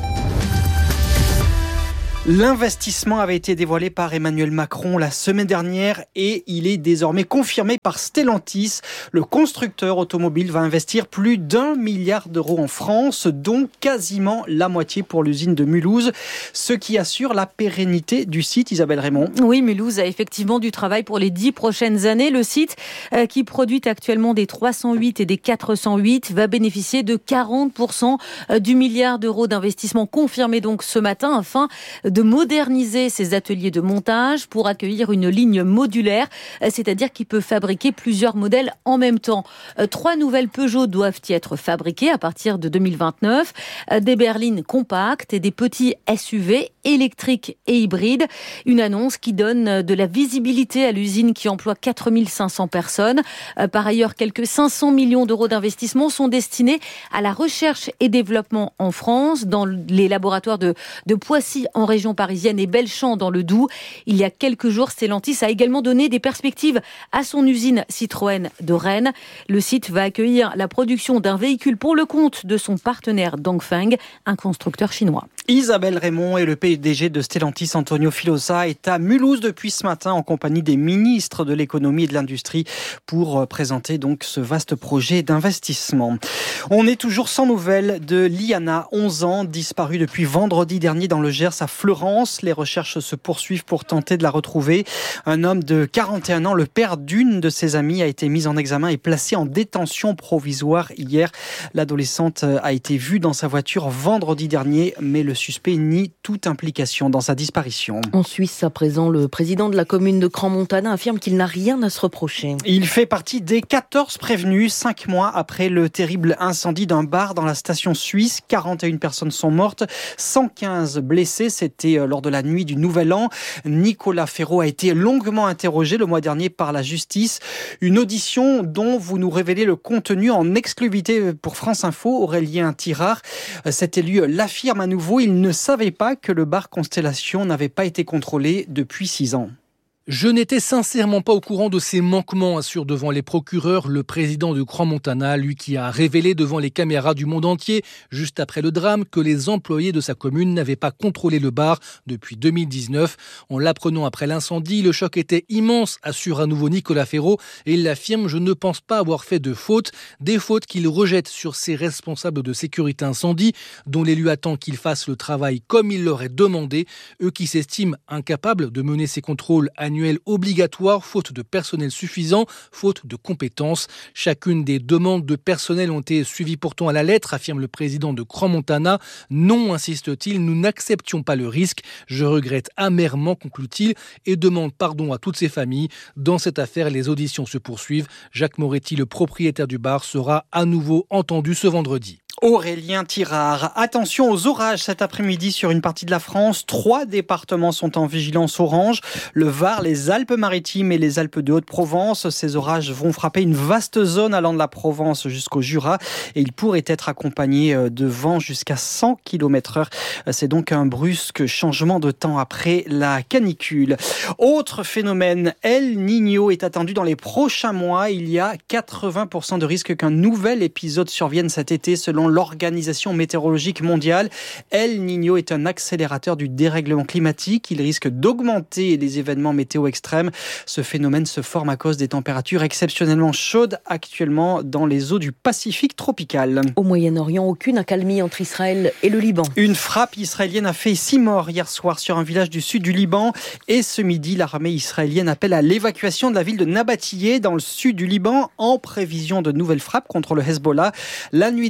L'investissement avait été dévoilé par Emmanuel Macron la semaine dernière et il est désormais confirmé par Stellantis. Le constructeur automobile va investir plus d'un milliard d'euros en France, dont quasiment la moitié pour l'usine de Mulhouse, ce qui assure la pérennité du site. Isabelle Raymond. Oui, Mulhouse a effectivement du travail pour les dix prochaines années. Le site, euh, qui produit actuellement des trois cent huit et des quatre cent huit, va bénéficier de quarante pour cent du milliard d'euros d'investissement confirmé donc ce matin afin de de moderniser ses ateliers de montage pour accueillir une ligne modulaire, c'est-à-dire qui peut fabriquer plusieurs modèles en même temps. Trois nouvelles Peugeot doivent y être fabriquées à partir de deux mille vingt-neuf, des berlines compactes et des petits S U V électriques et hybrides. Une annonce qui donne de la visibilité à l'usine qui emploie quatre mille cinq cents personnes. Par ailleurs, quelques cinq cents millions d'euros d'investissement sont destinés à la recherche et développement en France, dans les laboratoires de, de Poissy en région parisienne et Belchamp dans le Doubs. Il y a quelques jours, Stellantis a également donné des perspectives à son usine Citroën de Rennes. Le site va accueillir la production d'un véhicule pour le compte de son partenaire Dongfeng, un constructeur chinois. Isabelle Raymond et le P D G de Stellantis, Antonio Filosa, est à Mulhouse depuis ce matin en compagnie des ministres de l'économie et de l'industrie pour présenter donc ce vaste projet d'investissement. On est toujours sans nouvelles de Liana, onze ans, disparue depuis vendredi dernier dans le Gers à Fleurance. Les recherches se poursuivent pour tenter de la retrouver. Un homme de quarante et un ans, le père d'une de ses amies, a été mis en examen et placé en détention provisoire hier. L'adolescente a été vue dans sa voiture vendredi dernier, mais le suspect nie toute implication dans sa disparition. En Suisse, à présent, le président de la commune de Crans-Montana affirme qu'il n'a rien à se reprocher. Il fait partie des quatorze prévenus, cinq mois après le terrible incendie d'un bar dans la station suisse. quarante et une personnes sont mortes, cent quinze blessés. C'était lors de la nuit du Nouvel An. Nicolas Ferraud a été longuement interrogé le mois dernier par la justice. Une audition dont vous nous révélez le contenu en exclusivité pour France Info. Aurélien Tirard, cet élu, l'affirme à nouveau. Il ne savait pas que le bar Constellation n'avait pas été contrôlé depuis six ans. Je n'étais sincèrement pas au courant de ces manquements, assure devant les procureurs le président de Crans-Montana, lui qui a révélé devant les caméras du monde entier, juste après le drame, que les employés de sa commune n'avaient pas contrôlé le bar depuis deux mille dix-neuf. En l'apprenant après l'incendie, le choc était immense, assure à nouveau Nicolas Ferraud, et il affirme « Je ne pense pas avoir fait de fautes », des fautes qu'il rejette sur ses responsables de sécurité incendie, dont l'élu attend qu'ils fassent le travail comme il leur est demandé, eux qui s'estiment incapables de mener ces contrôles annuels obligatoire, faute de personnel suffisant, faute de compétences. Chacune des demandes de personnel ont été suivies pourtant à la lettre, affirme le président de Crans-Montana. Non, insiste-t-il, nous n'acceptions pas le risque. Je regrette amèrement, conclut-il, et demande pardon à toutes ces familles. Dans cette affaire, les auditions se poursuivent. Jacques Moretti, le propriétaire du bar, sera à nouveau entendu ce vendredi. Aurélien Tirard. Attention aux orages cet après-midi sur une partie de la France. Trois départements sont en vigilance orange. Le Var, les Alpes-Maritimes et les Alpes de Haute-Provence. Ces orages vont frapper une vaste zone allant de la Provence jusqu'au Jura et ils pourraient être accompagnés de vents jusqu'à cent kilomètres heure. C'est donc un brusque changement de temps après la canicule. Autre phénomène, El Niño est attendu dans les prochains mois. Il y a quatre-vingts pour cent de risque qu'un nouvel épisode survienne cet été selon l'Organisation météorologique mondiale. El Niño est un accélérateur du dérèglement climatique. Il risque d'augmenter les événements météo extrêmes. Ce phénomène se forme à cause des températures exceptionnellement chaudes actuellement dans les eaux du Pacifique tropical. Au Moyen-Orient, aucune accalmie entre Israël et le Liban. Une frappe israélienne a fait six morts hier soir sur un village du sud du Liban. Et ce midi, l'armée israélienne appelle à l'évacuation de la ville de Nabatiyeh dans le sud du Liban en prévision de nouvelles frappes contre le Hezbollah. La nuit dernière,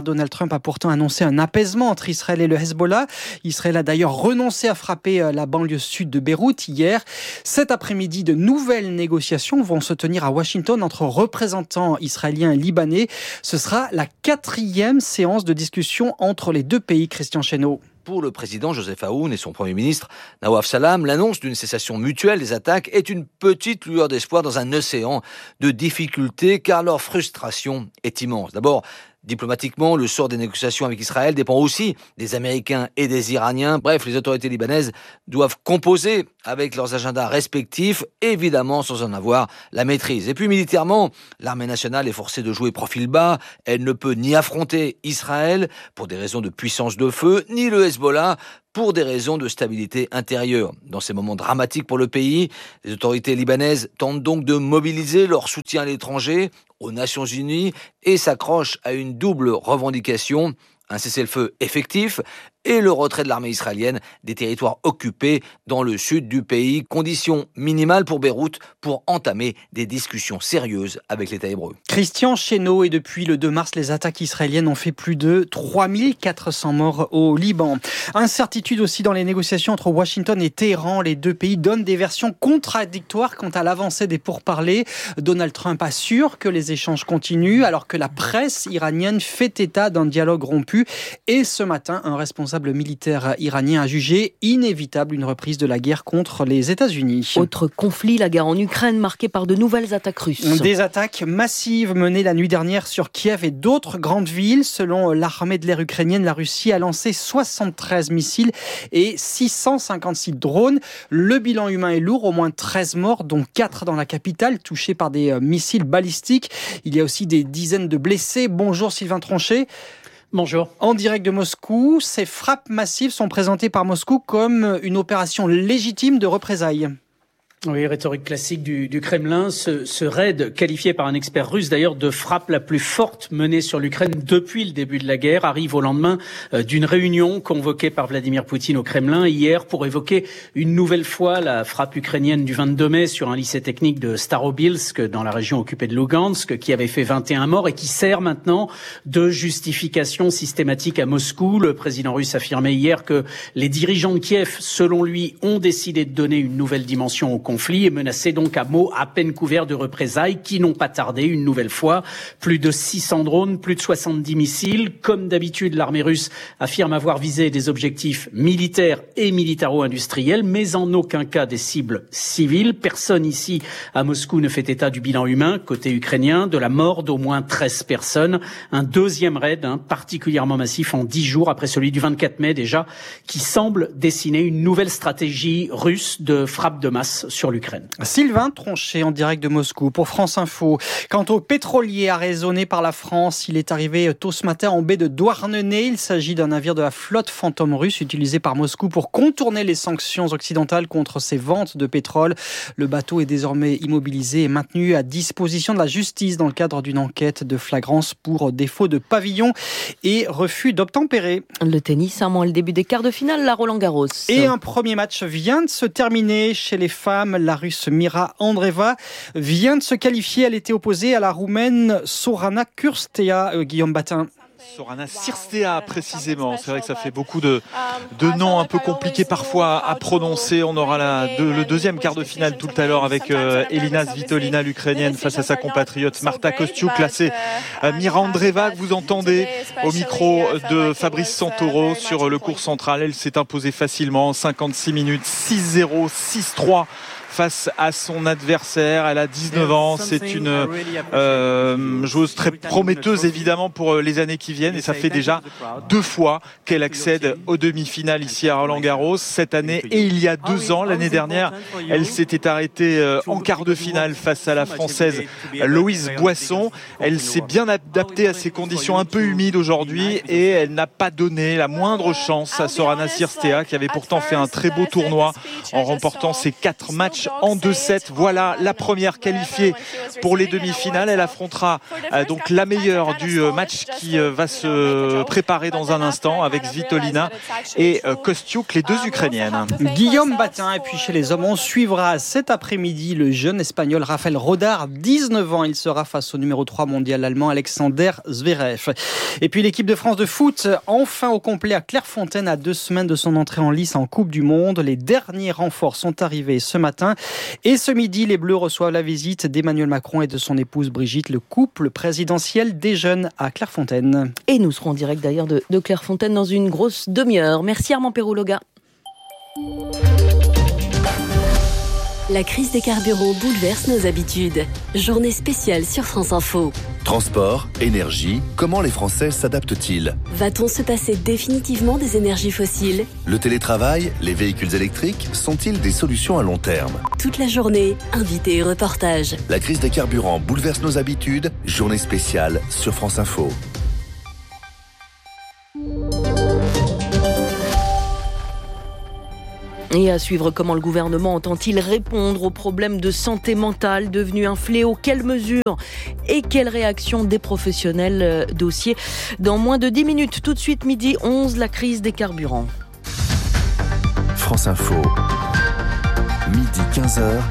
Hier, Donald Trump a pourtant annoncé un apaisement entre Israël et le Hezbollah. Israël a d'ailleurs renoncé à frapper la banlieue sud de Beyrouth hier. Cet après-midi, de nouvelles négociations vont se tenir à Washington entre représentants israéliens et libanais. Ce sera la quatrième séance de discussion entre les deux pays. Christian Chesneau. Pour le président Joseph Aoun et son premier ministre Nawaf Salam, l'annonce d'une cessation mutuelle des attaques est une petite lueur d'espoir dans un océan de difficultés car leur frustration est immense. D'abord, diplomatiquement, le sort des négociations avec Israël dépend aussi des Américains et des Iraniens. Bref, les autorités libanaises doivent composer avec leurs agendas respectifs, évidemment sans en avoir la maîtrise. Et puis militairement, l'armée nationale est forcée de jouer profil bas. Elle ne peut ni affronter Israël pour des raisons de puissance de feu, ni le Hezbollah pour des raisons de stabilité intérieure. Dans ces moments dramatiques pour le pays, les autorités libanaises tentent donc de mobiliser leur soutien à l'étranger, aux Nations Unies, et s'accrochent à une double revendication, un cessez-le-feu effectif et le retrait de l'armée israélienne des territoires occupés dans le sud du pays, condition minimale pour Beyrouth pour entamer des discussions sérieuses avec l'État hébreu. Christian Chesneau, et depuis le deux mars, les attaques israéliennes ont fait plus de trois mille quatre cents morts au Liban. Incertitude aussi dans les négociations entre Washington et Téhéran. Les deux pays donnent des versions contradictoires quant à l'avancée des pourparlers. Donald Trump assure que les échanges continuent alors que la presse iranienne fait état d'un dialogue rompu. Et ce matin, un responsable militaire iranien a jugé inévitable une reprise de la guerre contre les États-Unis. Autre conflit, la guerre en Ukraine marquée par de nouvelles attaques russes. Des attaques massives menées la nuit dernière sur Kiev et d'autres grandes villes. Selon l'armée de l'air ukrainienne, la Russie a lancé soixante-treize missiles et six cent cinquante-six drones. Le bilan humain est lourd, au moins treize morts, dont quatre dans la capitale, touchés par des missiles balistiques. Il y a aussi des dizaines de blessés. Bonjour Sylvain Tronchet. Bonjour. En direct de Moscou, ces frappes massives sont présentées par Moscou comme une opération légitime de représailles. Oui, rhétorique classique du, du Kremlin. Ce, ce raid, qualifié par un expert russe d'ailleurs de frappe la plus forte menée sur l'Ukraine depuis le début de la guerre, arrive au lendemain d'une réunion convoquée par Vladimir Poutine au Kremlin hier pour évoquer une nouvelle fois la frappe ukrainienne du vingt-deux mai sur un lycée technique de Starobilsk dans la région occupée de Lugansk qui avait fait vingt et un morts et qui sert maintenant de justification systématique à Moscou. Le président russe affirmait hier que les dirigeants de Kiev, selon lui, ont décidé de donner une nouvelle dimension au conflit. conflit et menacé donc à mots à peine couverts de représailles qui n'ont pas tardé une nouvelle fois. Plus de six cents drones, plus de soixante-dix missiles. Comme d'habitude, l'armée russe affirme avoir visé des objectifs militaires et militaro-industriels, mais en aucun cas des cibles civiles. Personne ici à Moscou ne fait état du bilan humain, côté ukrainien, de la mort d'au moins treize personnes. Un deuxième raid hein, particulièrement massif en dix jours après celui du vingt-quatre mai déjà, qui semble dessiner une nouvelle stratégie russe de frappe de masse sur l'Ukraine. Sylvain Tronchet en direct de Moscou pour France Info. Quant au pétrolier arraisonné par la France, il est arrivé tôt ce matin en baie de Douarnenez. Il s'agit d'un navire de la flotte fantôme russe utilisé par Moscou pour contourner les sanctions occidentales contre ses ventes de pétrole. Le bateau est désormais immobilisé et maintenu à disposition de la justice dans le cadre d'une enquête de flagrance pour défaut de pavillon et refus d'obtempérer. Le tennis, un mois le début des quarts de finale, la Roland-Garros. Et un premier match vient de se terminer chez les femmes. La Russe Mira Andreeva vient de se qualifier. Elle était opposée à la Roumaine Sorana Cirstea. Euh, Guillaume Batin. Sorana Cirstea précisément. C'est vrai que ça fait beaucoup de, de noms un peu compliqués parfois à prononcer. On aura la, de, le deuxième quart de finale tout à l'heure avec euh, Elina Svitolina, l'Ukrainienne, face à sa compatriote Marta Kostyuk. Là, c'est euh, Mira Andreeva que vous entendez au micro de Fabrice Santoro sur le court central. Elle s'est imposée facilement, cinquante-six minutes, six zéro, six trois. Face à son adversaire. Elle a dix-neuf ans, c'est une euh, joueuse très prometteuse évidemment pour les années qui viennent et ça fait déjà deux fois qu'elle accède aux demi-finales ici à Roland-Garros cette année et il y a deux ans, l'année dernière, elle s'était arrêtée en quart de finale face à la Française Loïse Boisson. Elle s'est bien adaptée à ces conditions un peu humides aujourd'hui et elle n'a pas donné la moindre chance à Sorana Cirstea qui avait pourtant fait un très beau tournoi en remportant ses quatre matchs match en deux sept. Voilà la première qualifiée pour les demi-finales. Elle affrontera euh, donc la meilleure du euh, match qui euh, va se préparer dans un instant avec Svitolina et euh, Kostiuk, les deux Ukrainiennes. Guillaume Batin, et puis chez les hommes, on suivra cet après-midi le jeune espagnol Rafael Rodar, dix-neuf ans. Il sera face au numéro trois mondial allemand Alexander Zverev. Et puis l'équipe de France de foot, enfin au complet à Clairefontaine, à deux semaines de son entrée en lice en Coupe du Monde. Les derniers renforts sont arrivés ce matin. Et ce midi, les Bleus reçoivent la visite d'Emmanuel Macron et de son épouse Brigitte. Le couple présidentiel déjeune à Clairefontaine. Et nous serons en direct d'ailleurs de, de Clairefontaine dans une grosse demi-heure. Merci Armand Perrologa. La crise des carburants bouleverse nos habitudes. Journée spéciale sur France Info. Transport, énergie, comment les Français s'adaptent-ils ? Va-t-on se passer définitivement des énergies fossiles ? Le télétravail, les véhicules électriques sont-ils des solutions à long terme ? Toute la journée, invités et reportages. La crise des carburants bouleverse nos habitudes. Journée spéciale sur France Info. Et à suivre, comment le gouvernement entend-il répondre aux problèmes de santé mentale devenus un fléau ? Quelles mesures et quelles réactions des professionnels ? Dossier dans moins de dix minutes. Tout de suite, midi onze, la crise des carburants. France Info, midi quinze heures.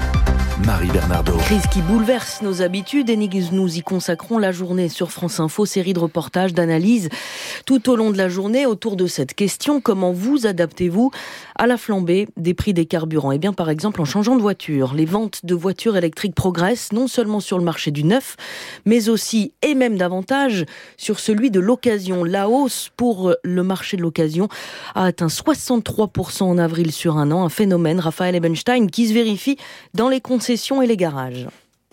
Marie Bernardo. Crise qui bouleverse nos habitudes et nous y consacrons la journée sur France Info, série de reportages, d'analyses tout au long de la journée autour de cette question. Comment vous adaptez-vous à la flambée des prix des carburants ? Eh bien, par exemple, en changeant de voiture. Les ventes de voitures électriques progressent non seulement sur le marché du neuf, mais aussi, et même davantage, sur celui de l'occasion. La hausse pour le marché de l'occasion a atteint soixante-trois pour cent en avril sur un an. Un phénomène, Raphaël Ebenstein, qui se vérifie dans les concessions et les garages.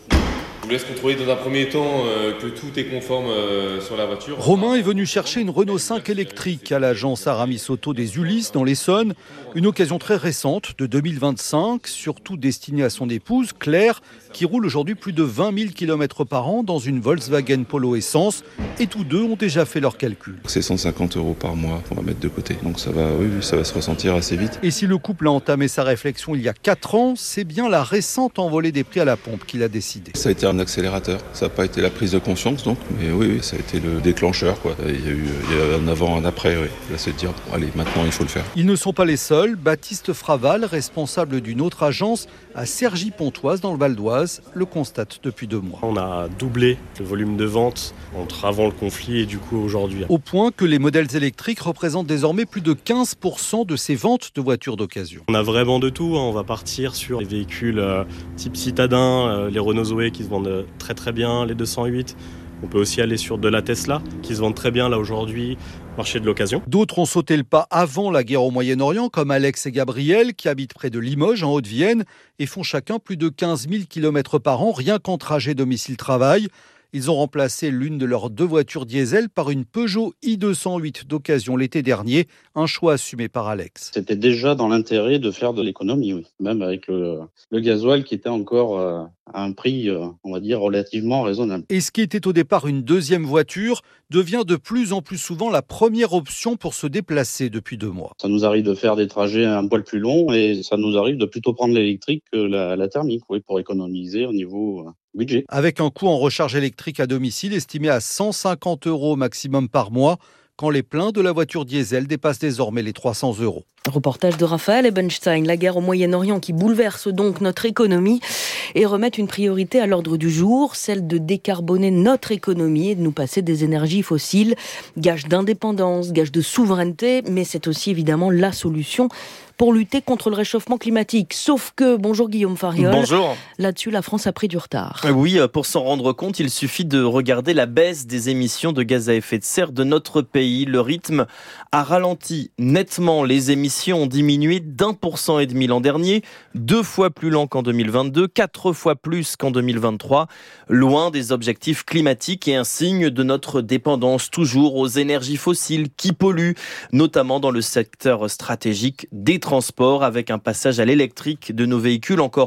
Je vous laisse contrôler dans un premier temps euh, que tout est conforme euh, sur la voiture. Romain est venu chercher une Renault cinq électrique à l'agence Aramis Auto des Ulysses dans l'Essonne. Une occasion très récente de deux mille vingt-cinq, surtout destinée à son épouse Claire, qui roule aujourd'hui plus de vingt mille kilomètres par an dans une Volkswagen Polo Essence. Et tous deux ont déjà fait leurs calculs. C'est cent cinquante euros par mois qu'on va mettre de côté. Donc ça va, oui, ça va se ressentir assez vite. Et si le couple a entamé sa réflexion il y a quatre ans, c'est bien la récente envolée des prix à la pompe qu'il a décidé. Ça a été un accélérateur. Ça n'a pas été la prise de conscience, donc, mais oui, oui, ça a été le déclencheur, quoi. Il y a eu il y a un avant, un après, oui. Là, c'est de dire, bon, allez, maintenant, il faut le faire. Ils ne sont pas les seuls. Baptiste Fraval, responsable d'une autre agence à Cergy-Pontoise, dans le Val d'Oise, le constate depuis deux mois. On a doublé le volume de vente entre avant le conflit et du coup aujourd'hui. Au point que les modèles électriques représentent désormais plus de quinze pour cent de ces ventes de voitures d'occasion. On a vraiment de tout. On va partir sur les véhicules euh, type citadin, euh, les Renault Zoé qui se vendent très très bien, les deux cent huit. On peut aussi aller sur de la Tesla qui se vend très bien là aujourd'hui, marché de l'occasion. D'autres ont sauté le pas avant la guerre au Moyen-Orient, comme Alex et Gabriel qui habitent près de Limoges en Haute-Vienne et font chacun plus de quinze mille kilomètres par an rien qu'en trajet domicile-travail. Ils ont remplacé l'une de leurs deux voitures diesel par une Peugeot i deux cent huit d'occasion l'été dernier, un choix assumé par Alex. C'était déjà dans l'intérêt de faire de l'économie, oui. Même avec le, le gasoil qui était encore euh, à un prix, euh, on va dire, relativement raisonnable. Et ce qui était au départ une deuxième voiture devient de plus en plus souvent la première option pour se déplacer depuis deux mois. Ça nous arrive de faire des trajets un poil plus longs et ça nous arrive de plutôt prendre l'électrique que la, la thermique, oui, pour économiser au niveau euh, budget. Avec un coût en recharge électrique à domicile estimé à cent cinquante euros maximum par mois, quand les pleins de la voiture diesel dépassent désormais les trois cents euros. Reportage de Raphaël Ebenstein. La guerre au Moyen-Orient qui bouleverse donc notre économie et remet une priorité à l'ordre du jour, celle de décarboner notre économie et de nous passer des énergies fossiles. Gage d'indépendance, gage de souveraineté, mais c'est aussi évidemment la solution pour lutter contre le réchauffement climatique. Sauf que, bonjour Guillaume Fariol. Bonjour. Là-dessus, la France a pris du retard. Oui, pour s'en rendre compte, il suffit de regarder la baisse des émissions de gaz à effet de serre de notre pays. Le rythme a ralenti nettement. Les émissions ont diminué d'un pour cent et demi l'an dernier, deux fois plus lent qu'en deux mille vingt-deux, quatre fois plus qu'en deux mille vingt-trois. Loin des objectifs climatiques et un signe de notre dépendance toujours aux énergies fossiles qui polluent, notamment dans le secteur stratégique des transports, avec un passage à l'électrique de nos véhicules encore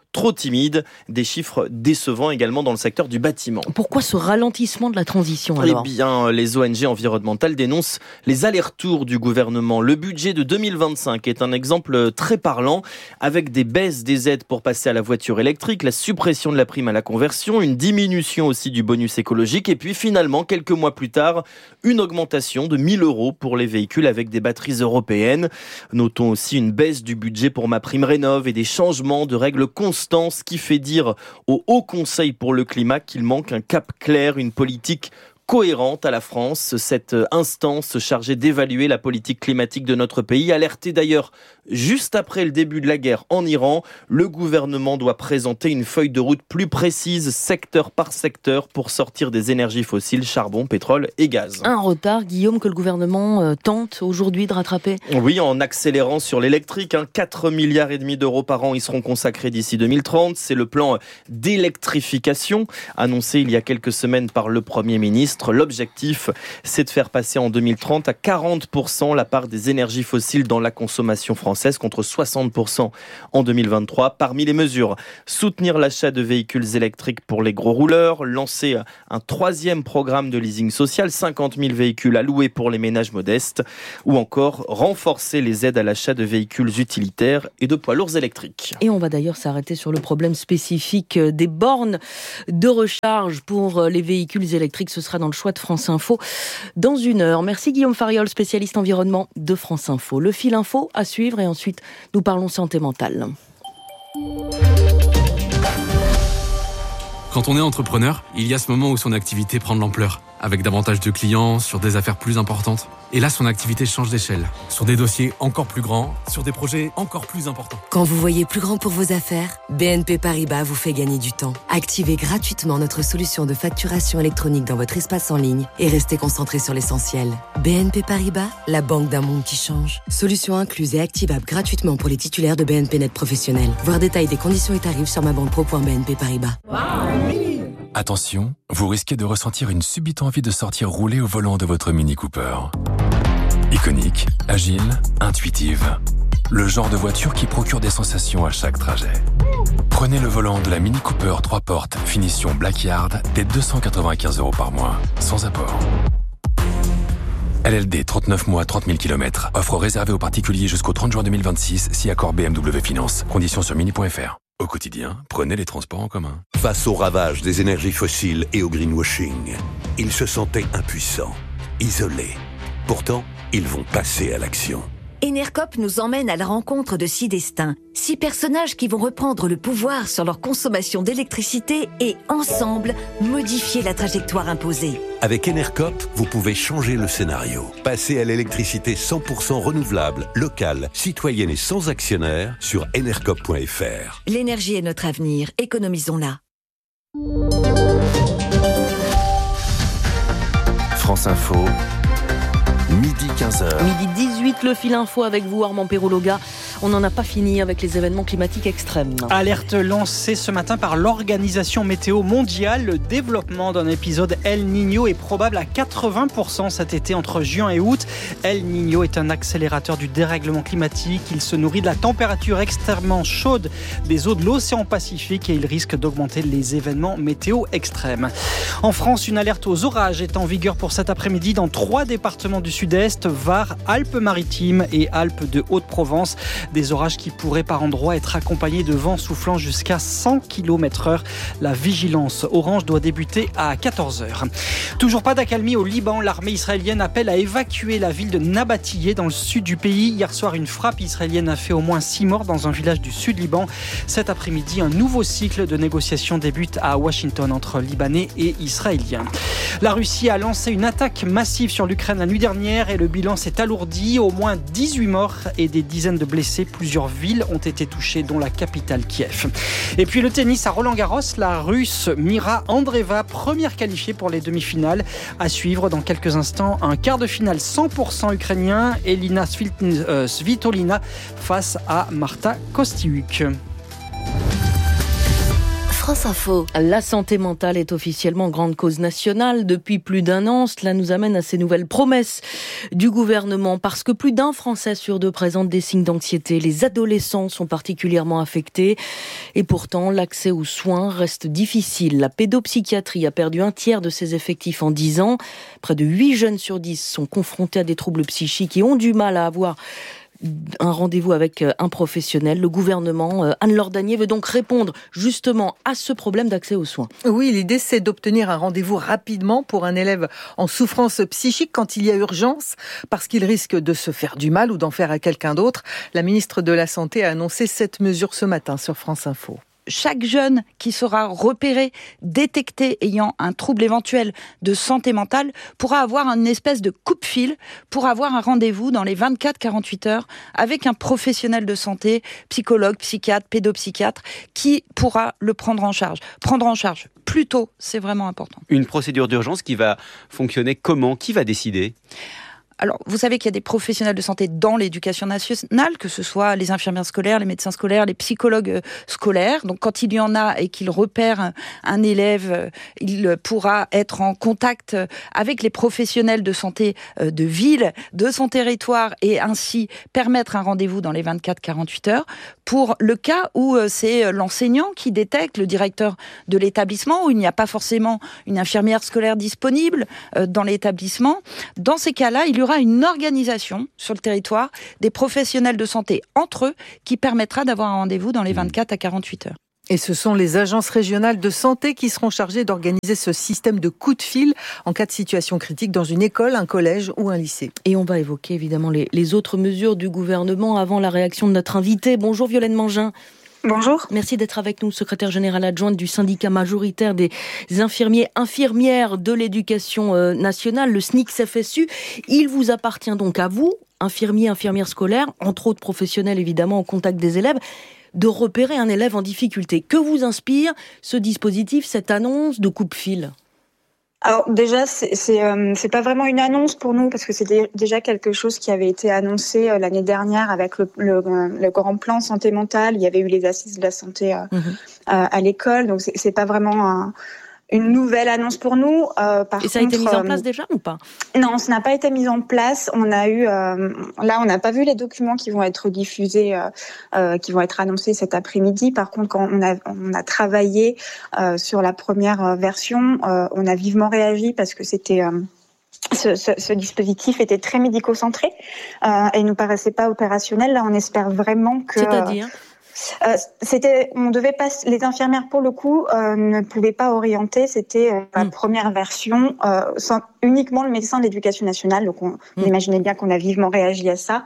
trop timide. Des chiffres décevants également dans le secteur du bâtiment. Pourquoi ce ralentissement de la transition alors ? Eh bien, les O N G environnementales dénoncent les allers-retours du gouvernement. Le budget de deux mille vingt-cinq est un exemple très parlant, avec des baisses des aides pour passer à la voiture électrique, la suppression de la prime à la conversion, une diminution aussi du bonus écologique, et puis finalement, quelques mois plus tard, une augmentation de mille euros pour les véhicules avec des batteries européennes. Notons aussi une baisse du budget pour MaPrimeRénov' et des changements de règles constants, ce qui fait dire au Haut Conseil pour le climat qu'il manque un cap clair, une politique cohérente à la France. Cette instance chargée d'évaluer la politique climatique de notre pays, alertée d'ailleurs juste après le début de la guerre en Iran, le gouvernement doit présenter une feuille de route plus précise, secteur par secteur, pour sortir des énergies fossiles, charbon, pétrole et gaz. Un retard, Guillaume, que le gouvernement tente aujourd'hui de rattraper ? Oui, en accélérant sur l'électrique. Hein, quatre milliards et demi d'euros par an y seront consacrés d'ici deux mille trente. C'est le plan d'électrification annoncé il y a quelques semaines par le Premier ministre. L'objectif, c'est de faire passer en deux mille trente à quarante pour cent la part des énergies fossiles dans la consommation française, contre soixante pour cent en deux mille vingt-trois. Parmi les mesures, soutenir l'achat de véhicules électriques pour les gros rouleurs, lancer un troisième programme de leasing social, cinquante mille véhicules alloués pour les ménages modestes, ou encore renforcer les aides à l'achat de véhicules utilitaires et de poids lourds électriques. Et on va d'ailleurs s'arrêter sur le problème spécifique des bornes de recharge pour les véhicules électriques. Ce sera dans le choix de France Info dans une heure. Merci Guillaume Fariol, spécialiste environnement de France Info. Le fil info à suivre et ensuite nous parlons santé mentale. Quand on est entrepreneur, il y a ce moment où son activité prend de l'ampleur, avec davantage de clients, sur des affaires plus importantes. Et là, son activité change d'échelle, sur des dossiers encore plus grands, sur des projets encore plus importants. Quand vous voyez plus grand pour vos affaires, B N P Paribas vous fait gagner du temps. Activez gratuitement notre solution de facturation électronique dans votre espace en ligne et restez concentré sur l'essentiel. B N P Paribas, la banque d'un monde qui change. Solution incluse et activable gratuitement pour les titulaires de B N P Net professionnels. Voir détail des conditions et tarifs sur ma banque pro point b n p paribas. Attention, vous risquez de ressentir une subite envie de sortir rouler au volant de votre Mini Cooper. Iconique, agile, intuitive. Le genre de voiture qui procure des sensations à chaque trajet. Prenez le volant de la Mini Cooper trois portes, finition Blackyard, dès deux cent quatre-vingt-quinze euros par mois, sans apport. L L D, trente-neuf mois, trente mille kilomètres. Offre réservée aux particuliers jusqu'au trente juin deux mille vingt-six, si accord B M W Finance. Conditions sur mini point f r. Au quotidien, prenez les transports en commun. Face au ravage des énergies fossiles et au greenwashing, ils se sentaient impuissants, isolés. Pourtant, ils vont passer à l'action. Enercop nous emmène à la rencontre de six destins, six personnages qui vont reprendre le pouvoir sur leur consommation d'électricité et, ensemble, modifier la trajectoire imposée. Avec Enercop, vous pouvez changer le scénario. Passer à l'électricité cent pour cent renouvelable, locale, citoyenne et sans actionnaire sur enercop point f r. L'énergie est notre avenir, économisons-la. France Info. Midi quinze heures. Midi dix-huit, le fil info avec vous, Armand Perrologa. On n'en a pas fini avec les événements climatiques extrêmes. Alerte lancée ce matin par l'Organisation Météo Mondiale. Le développement d'un épisode El Niño est probable à quatre-vingts pour cent cet été entre juin et août. El Niño est un accélérateur du dérèglement climatique. Il se nourrit de la température extrêmement chaude des eaux de l'océan Pacifique et il risque d'augmenter les événements météo extrêmes. En France, une alerte aux orages est en vigueur pour cet après-midi dans trois départements du sud-est, Var, Alpes-Maritimes et Alpes de Haute-Provence. Des orages qui pourraient par endroits être accompagnés de vents soufflant jusqu'à cent kilomètres heure. La vigilance orange doit débuter à quatorze heures. Toujours pas d'accalmie au Liban. L'armée israélienne appelle à évacuer la ville de Nabatiyeh dans le sud du pays. Hier soir, une frappe israélienne a fait au moins six morts dans un village du sud Liban. Cet après-midi, un nouveau cycle de négociations débute à Washington entre Libanais et Israéliens. La Russie a lancé une attaque massive sur l'Ukraine la nuit dernière et le bilan s'est alourdi. Au moins dix-huit morts et des dizaines de blessés. Plusieurs villes ont été touchées, dont la capitale Kiev. Et puis le tennis à Roland-Garros, la Russe Mira Andreeva, première qualifiée pour les demi-finales. À suivre dans quelques instants, un quart de finale cent pour cent ukrainien, Elina Svitolina face à Marta Kostyuk. France Info. La santé mentale est officiellement grande cause nationale depuis plus d'un an. Cela nous amène à ces nouvelles promesses du gouvernement parce que plus d'un Français sur deux présente des signes d'anxiété. Les adolescents sont particulièrement affectés et pourtant l'accès aux soins reste difficile. La pédopsychiatrie a perdu un tiers de ses effectifs en dix ans. Près de huit jeunes sur dix sont confrontés à des troubles psychiques et ont du mal à avoir un rendez-vous avec un professionnel. Le gouvernement, Anne-Laure Danier, veut donc répondre justement à ce problème d'accès aux soins. Oui, l'idée c'est d'obtenir un rendez-vous rapidement pour un élève en souffrance psychique quand il y a urgence, parce qu'il risque de se faire du mal ou d'en faire à quelqu'un d'autre. La ministre de la Santé a annoncé cette mesure ce matin sur France Info. Chaque jeune qui sera repéré, détecté ayant un trouble éventuel de santé mentale pourra avoir une espèce de coupe-fil pour avoir un rendez-vous dans les vingt-quatre à quarante-huit heures avec un professionnel de santé, psychologue, psychiatre, pédopsychiatre, qui pourra le prendre en charge. Prendre en charge plus tôt, c'est vraiment important. Une procédure d'urgence qui va fonctionner comment ? Qui va décider ? Alors, vous savez qu'il y a des professionnels de santé dans l'éducation nationale, que ce soit les infirmières scolaires, les médecins scolaires, les psychologues scolaires. Donc, quand il y en a et qu'il repère un élève, il pourra être en contact avec les professionnels de santé de ville, de son territoire, et ainsi permettre un rendez-vous dans les vingt-quatre à quarante-huit heures. Pour le cas où c'est l'enseignant qui détecte, le directeur de l'établissement, où il n'y a pas forcément une infirmière scolaire disponible dans l'établissement, dans ces cas-là, il y aura une organisation sur le territoire des professionnels de santé entre eux qui permettra d'avoir un rendez-vous dans les vingt-quatre à quarante-huit heures. Et ce sont les agences régionales de santé qui seront chargées d'organiser ce système de coup de fil en cas de situation critique dans une école, un collège ou un lycée. Et on va évoquer évidemment les, les autres mesures du gouvernement avant la réaction de notre invité. Bonjour Violaine Mangin. Bonjour. Merci d'être avec nous, secrétaire générale adjointe du syndicat majoritaire des infirmiers infirmières de l'éducation nationale, le S N I C F S U. Il vous appartient donc à vous, infirmiers, infirmières scolaires, entre autres professionnels évidemment au contact des élèves, de repérer un élève en difficulté. Que vous inspire ce dispositif, cette annonce de coupe-fil ? Alors déjà, c'est c'est, euh, c'est pas vraiment une annonce pour nous parce que c'était déjà quelque chose qui avait été annoncé euh, l'année dernière avec le, le, le grand plan santé mentale. Il y avait eu les assises de la santé euh, mmh. euh, à l'école, donc c'est, c'est pas vraiment un, une nouvelle annonce pour nous. Euh, par Et ça contre, a été mis en euh, place déjà ou pas ? Non, ça n'a pas été mis en place. On a eu, euh, là, on n'a pas vu les documents qui vont être diffusés, euh, euh, qui vont être annoncés cet après-midi. Par contre, quand on a, on a travaillé euh, sur la première version, euh, on a vivement réagi parce que c'était euh, Ce, ce, ce dispositif était très médico-centré euh, et nous paraissait pas opérationnel. Là, on espère vraiment que. C'est-à-dire euh, c'était, on devait pas, les infirmières pour le coup euh, ne pouvaient pas orienter. C'était euh, la mmh. première version, euh, sans, uniquement le médecin de l'éducation nationale. Donc, on, mmh. on imaginait bien qu'on a vivement réagi à ça.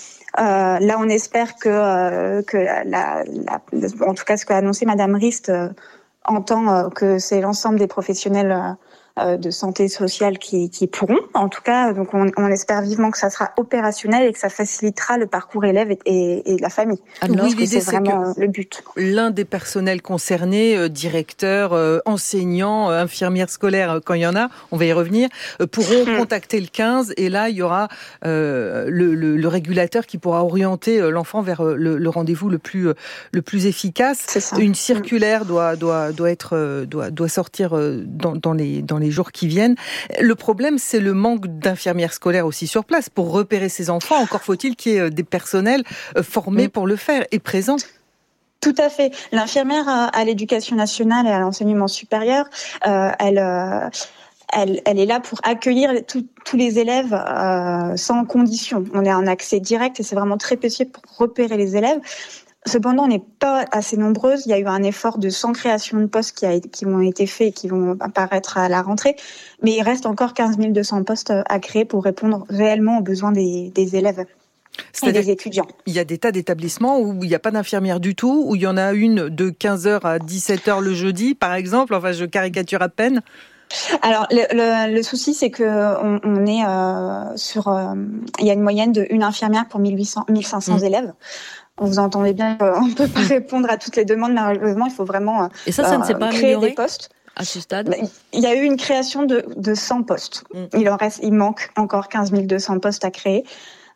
Euh, là, on espère que euh, que la, la, en tout cas, ce qu'a annoncé Madame Rist euh, entend euh, que c'est l'ensemble des professionnels. Euh, de santé sociale qui, qui pourront, en tout cas, donc on, on espère vivement que ça sera opérationnel et que ça facilitera le parcours élève et, et, et la famille. Alors, oui, l'idée, c'est vraiment c'est le but. L'un des personnels concernés, euh, directeurs, euh, enseignants, euh, infirmières scolaires, euh, quand il y en a, on va y revenir, euh, pourront mmh. contacter le quinze et là, il y aura euh, le, le, le régulateur qui pourra orienter euh, l'enfant vers euh, le, le rendez-vous le plus, euh, le plus efficace. Une circulaire mmh. doit, doit, doit, être, euh, doit, doit sortir euh, dans, dans les, dans les les jours qui viennent. Le problème, c'est le manque d'infirmières scolaires aussi sur place pour repérer ces enfants. Encore faut-il qu'il y ait des personnels formés oui. pour le faire et présents. Tout à fait. L'infirmière à l'éducation nationale et à l'enseignement supérieur, euh, elle... Euh Elle, elle est là pour accueillir tout, tous les élèves euh, sans condition. On est en accès direct et c'est vraiment très précieux pour repérer les élèves. Cependant, on n'est pas assez nombreuses. Il y a eu un effort de cent créations de postes qui, a, qui ont été faits et qui vont apparaître à la rentrée. Mais il reste encore quinze mille deux cents postes à créer pour répondre réellement aux besoins des, des élèves. Et des étudiants. Il y a des tas d'établissements où il n'y a pas d'infirmière du tout, où il y en a une de quinze heures à dix-sept heures le jeudi, par exemple. Enfin, je caricature à peine. Alors le, le, le souci c'est que on, on est euh, sur euh, il y a une moyenne de une infirmière pour mille huit cents mille cinq cents mmh. élèves. Vous entendez bien, on ne peut pas répondre à toutes les demandes, malheureusement, il faut vraiment Et ça, ça euh, ne s'est pas créer amélioré des postes. À ce stade, il y a eu une création de, de cent postes. Mmh. Il en reste, il manque encore quinze mille deux cents postes à créer.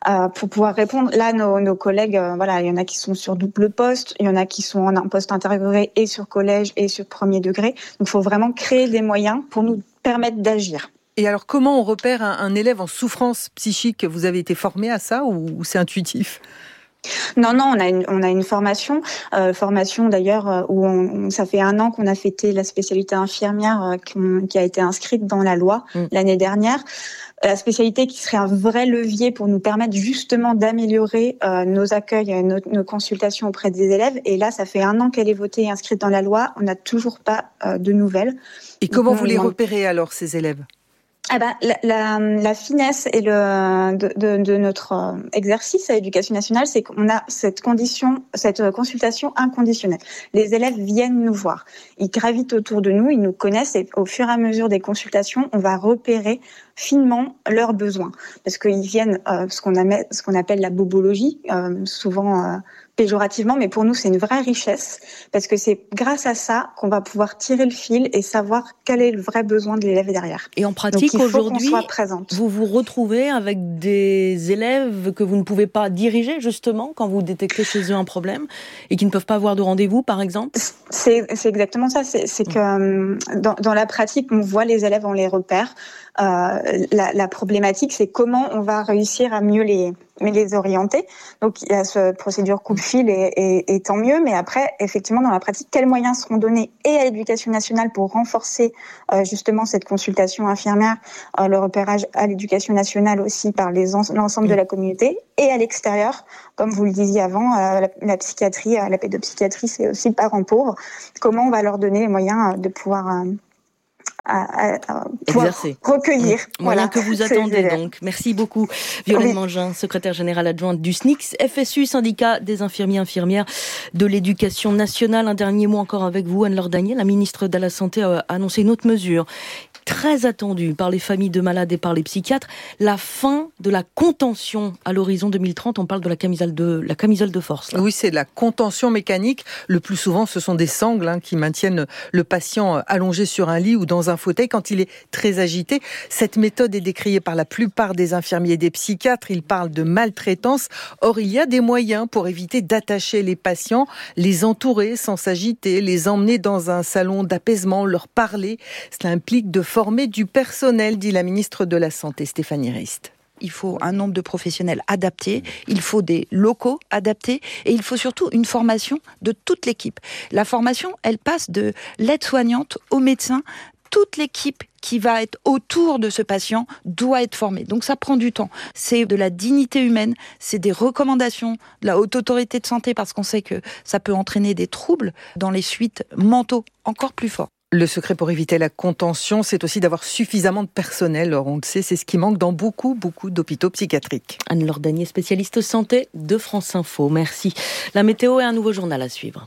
euh, pour pouvoir répondre. Là, nos, nos collègues, euh, voilà, il y en a qui sont sur double poste, il y en a qui sont en un poste intégré et sur collège et sur premier degré. Donc, il faut vraiment créer des moyens pour nous permettre d'agir. Et alors, comment on repère un, un élève en souffrance psychique ? Vous avez été formé à ça ou, ou c'est intuitif ? Non, non, on a une, on a une formation, euh, formation d'ailleurs où on, on, ça fait un an qu'on a fêté la spécialité infirmière euh, qui, qui a été inscrite dans la loi mmh. l'année dernière. La spécialité qui serait un vrai levier pour nous permettre justement d'améliorer euh, nos accueils, nos, nos consultations auprès des élèves. Et là, ça fait un an qu'elle est votée et inscrite dans la loi. On n'a toujours pas euh, de nouvelles. Et comment Donc, vous les repérez alors, ces élèves ? Ah ben, la, la, la finesse et le, de, de, de notre exercice à l'Éducation nationale, c'est qu'on a cette condition, cette consultation inconditionnelle. Les élèves viennent nous voir, ils gravitent autour de nous, ils nous connaissent et au fur et à mesure des consultations, on va repérer finement leurs besoins. Parce qu'ils viennent, euh, ce qu'on appelle, ce qu'on appelle la bobologie, euh, souvent euh, péjorativement, mais pour nous, c'est une vraie richesse, parce que c'est grâce à ça qu'on va pouvoir tirer le fil et savoir quel est le vrai besoin de l'élève derrière. Et en pratique, Donc, il faut aujourd'hui, qu'on soit présente. Vous vous retrouvez avec des élèves que vous ne pouvez pas diriger, justement, quand vous détectez chez eux un problème, et qui ne peuvent pas avoir de rendez-vous, par exemple ? C'est, c'est exactement ça, c'est, c'est que dans, dans la pratique, on voit les élèves, on les repère. Euh, la, la problématique, c'est comment on va réussir à mieux les, les orienter. Donc, il y a cette procédure coup-de-fil et, et, et tant mieux. Mais après, effectivement, dans la pratique, quels moyens seront donnés et à l'Éducation nationale pour renforcer euh, justement cette consultation infirmière, euh, le repérage à l'Éducation nationale aussi par les en, l'ensemble de la communauté et à l'extérieur, comme vous le disiez avant, euh, la, la psychiatrie, euh, la pédopsychiatrie, c'est aussi le parent pauvre. Comment on va leur donner les moyens de pouvoir euh, À, à, à exercer, recueillir. Mmh. Moyen Voilà, que vous attendez donc. Merci beaucoup. Violaine oui. Mangin, secrétaire générale adjointe du S N I C S, F S U, syndicat des infirmiers infirmières de l'Éducation nationale. Un dernier mot encore avec vous, Anne-Laure Daniel. La ministre de la Santé a annoncé une autre mesure très attendue par les familles de malades et par les psychiatres, la fin de la contention à l'horizon deux mille trente. On parle de la camisole de, la camisole de force. Là. Oui, c'est de la contention mécanique. Le plus souvent, ce sont des sangles hein, qui maintiennent le patient allongé sur un lit ou dans un fauteuil quand il est très agité. Cette méthode est décriée par la plupart des infirmiers et des psychiatres. Ils parlent de maltraitance. Or, il y a des moyens pour éviter d'attacher les patients, les entourer sans s'agiter, les emmener dans un salon d'apaisement, leur parler. Cela implique de former du personnel, dit la ministre de la Santé, Stéphanie Rist. Il faut un nombre de professionnels adaptés, il faut des locaux adaptés et il faut surtout une formation de toute l'équipe. La formation, elle passe de l'aide-soignante au médecin. Toute l'équipe qui va être autour de ce patient doit être formée. Donc ça prend du temps. C'est de la dignité humaine, c'est des recommandations de la Haute Autorité de Santé parce qu'on sait que ça peut entraîner des troubles dans les suites mentaux encore plus forts. Le secret pour éviter la contention, c'est aussi d'avoir suffisamment de personnel. Alors on le sait, c'est ce qui manque dans beaucoup, beaucoup d'hôpitaux psychiatriques. Anne-Laure Daniel, spécialiste santé de France Info. Merci. La météo et un nouveau journal à suivre.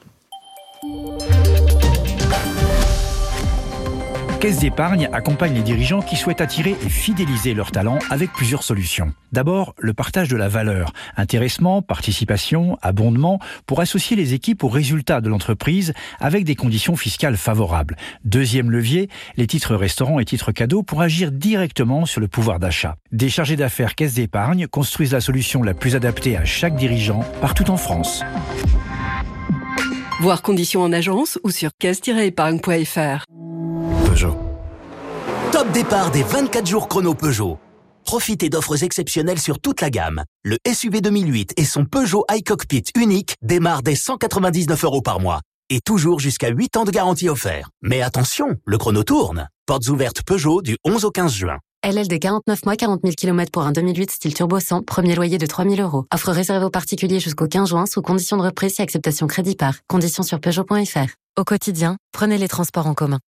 Caisse d'épargne accompagne les dirigeants qui souhaitent attirer et fidéliser leurs talents avec plusieurs solutions. D'abord, le partage de la valeur, intéressement, participation, abondement, pour associer les équipes aux résultats de l'entreprise avec des conditions fiscales favorables. Deuxième levier, les titres restaurants et titres cadeaux pour agir directement sur le pouvoir d'achat. Des chargés d'affaires Caisse d'épargne construisent la solution la plus adaptée à chaque dirigeant partout en France. Voir conditions en agence ou sur caisse tiret épargne point f r. Peugeot. Top départ des vingt-quatre jours chrono Peugeot. Profitez d'offres exceptionnelles sur toute la gamme. Le S U V deux mille huit et son Peugeot iCockpit unique démarrent dès cent quatre-vingt-dix-neuf euros par mois. Et toujours jusqu'à huit ans de garantie offert. Mais attention, le chrono tourne. Portes ouvertes Peugeot du onze au quinze juin. L L D quarante-neuf mois, quarante mille kilomètres pour un deux mille huit style turbo cent, premier loyer de trois mille euros. Offre réservée aux particuliers jusqu'au quinze juin sous conditions de reprise et acceptation crédit par. Conditions sur Peugeot point f r. Au quotidien, prenez les transports en commun.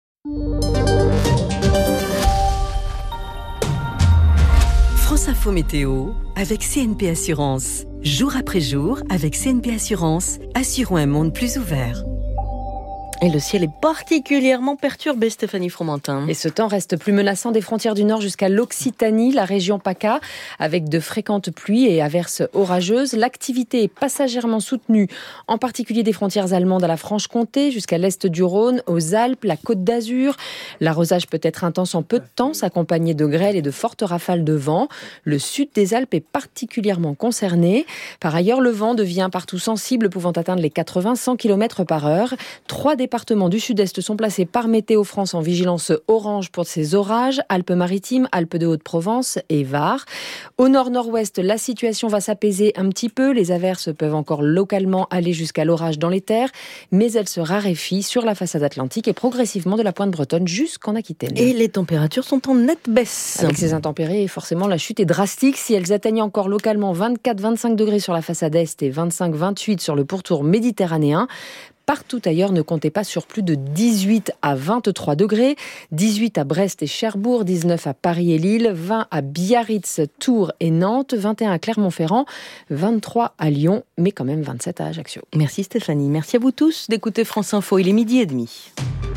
France Info Météo avec C N P Assurance. Jour après jour, avec C N P Assurance, assurons un monde plus ouvert. Et le ciel est particulièrement perturbé, Stéphanie Fromentin. Et ce temps reste plus menaçant des frontières du nord jusqu'à l'Occitanie, la région PACA, avec de fréquentes pluies et averses orageuses. L'activité est passagèrement soutenue, en particulier des frontières allemandes à la Franche-Comté, jusqu'à l'est du Rhône, aux Alpes, la Côte d'Azur. L'arrosage peut être intense en peu de temps, s'accompagner de grêle et de fortes rafales de vent. Le sud des Alpes est particulièrement concerné. Par ailleurs, le vent devient partout sensible, pouvant atteindre les quatre-vingts à cent kilomètres par heure. Trois départements du sud-est sont placés par Météo France en vigilance orange pour ces orages, Alpes-Maritimes, Alpes de Haute-Provence et Var. Au nord-nord-ouest, la situation va s'apaiser un petit peu. Les averses peuvent encore localement aller jusqu'à l'orage dans les terres, mais elles se raréfient sur la façade atlantique et progressivement de la pointe bretonne jusqu'en Aquitaine. Et les températures sont en nette baisse. Avec ces intempéries, forcément, la chute est drastique. Si elles atteignent encore localement vingt-quatre à vingt-cinq degrés sur la façade est et vingt-cinq à vingt-huit sur le pourtour méditerranéen, partout ailleurs, ne comptez pas sur plus de dix-huit à vingt-trois degrés. dix-huit à Brest et Cherbourg, dix-neuf à Paris et Lille, vingt à Biarritz, Tours et Nantes, vingt et un à Clermont-Ferrand, vingt-trois à Lyon, mais quand même vingt-sept à Ajaccio. Merci Stéphanie. Merci à vous tous d'écouter France Info. Il est midi et demi.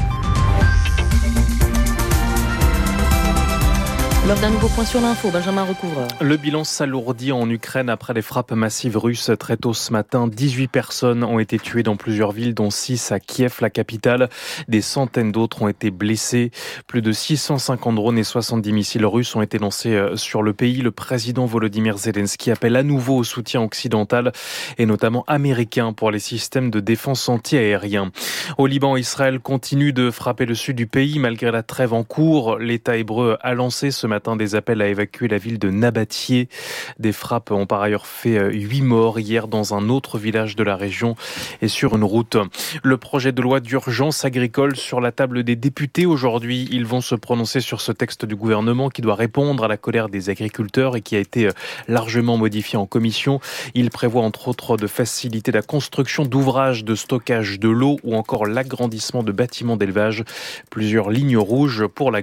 L'heure d'un nouveau point sur l'info, Benjamin Recouvreur. Le bilan s'alourdit en Ukraine après les frappes massives russes très tôt ce matin. dix-huit personnes ont été tuées dans plusieurs villes, dont six à Kiev, la capitale. Des centaines d'autres ont été blessées. Plus de six cent cinquante drones et soixante-dix missiles russes ont été lancés sur le pays. Le président Volodymyr Zelensky appelle à nouveau au soutien occidental et notamment américain pour les systèmes de défense anti-aérien. Au Liban, Israël continue de frapper le sud du pays malgré la trêve en cours. L'État hébreu a lancé ce matin des appels à évacuer la ville de Nabatieh. Des frappes ont par ailleurs fait huit morts hier dans un autre village de la région et sur une route. Le projet de loi d'urgence agricole sur la table des députés aujourd'hui. Ils vont se prononcer sur ce texte du gouvernement qui doit répondre à la colère des agriculteurs et qui a été largement modifié en commission. Il prévoit entre autres de faciliter la construction d'ouvrages de stockage de l'eau ou encore l'agrandissement de bâtiments d'élevage. Plusieurs lignes rouges pour la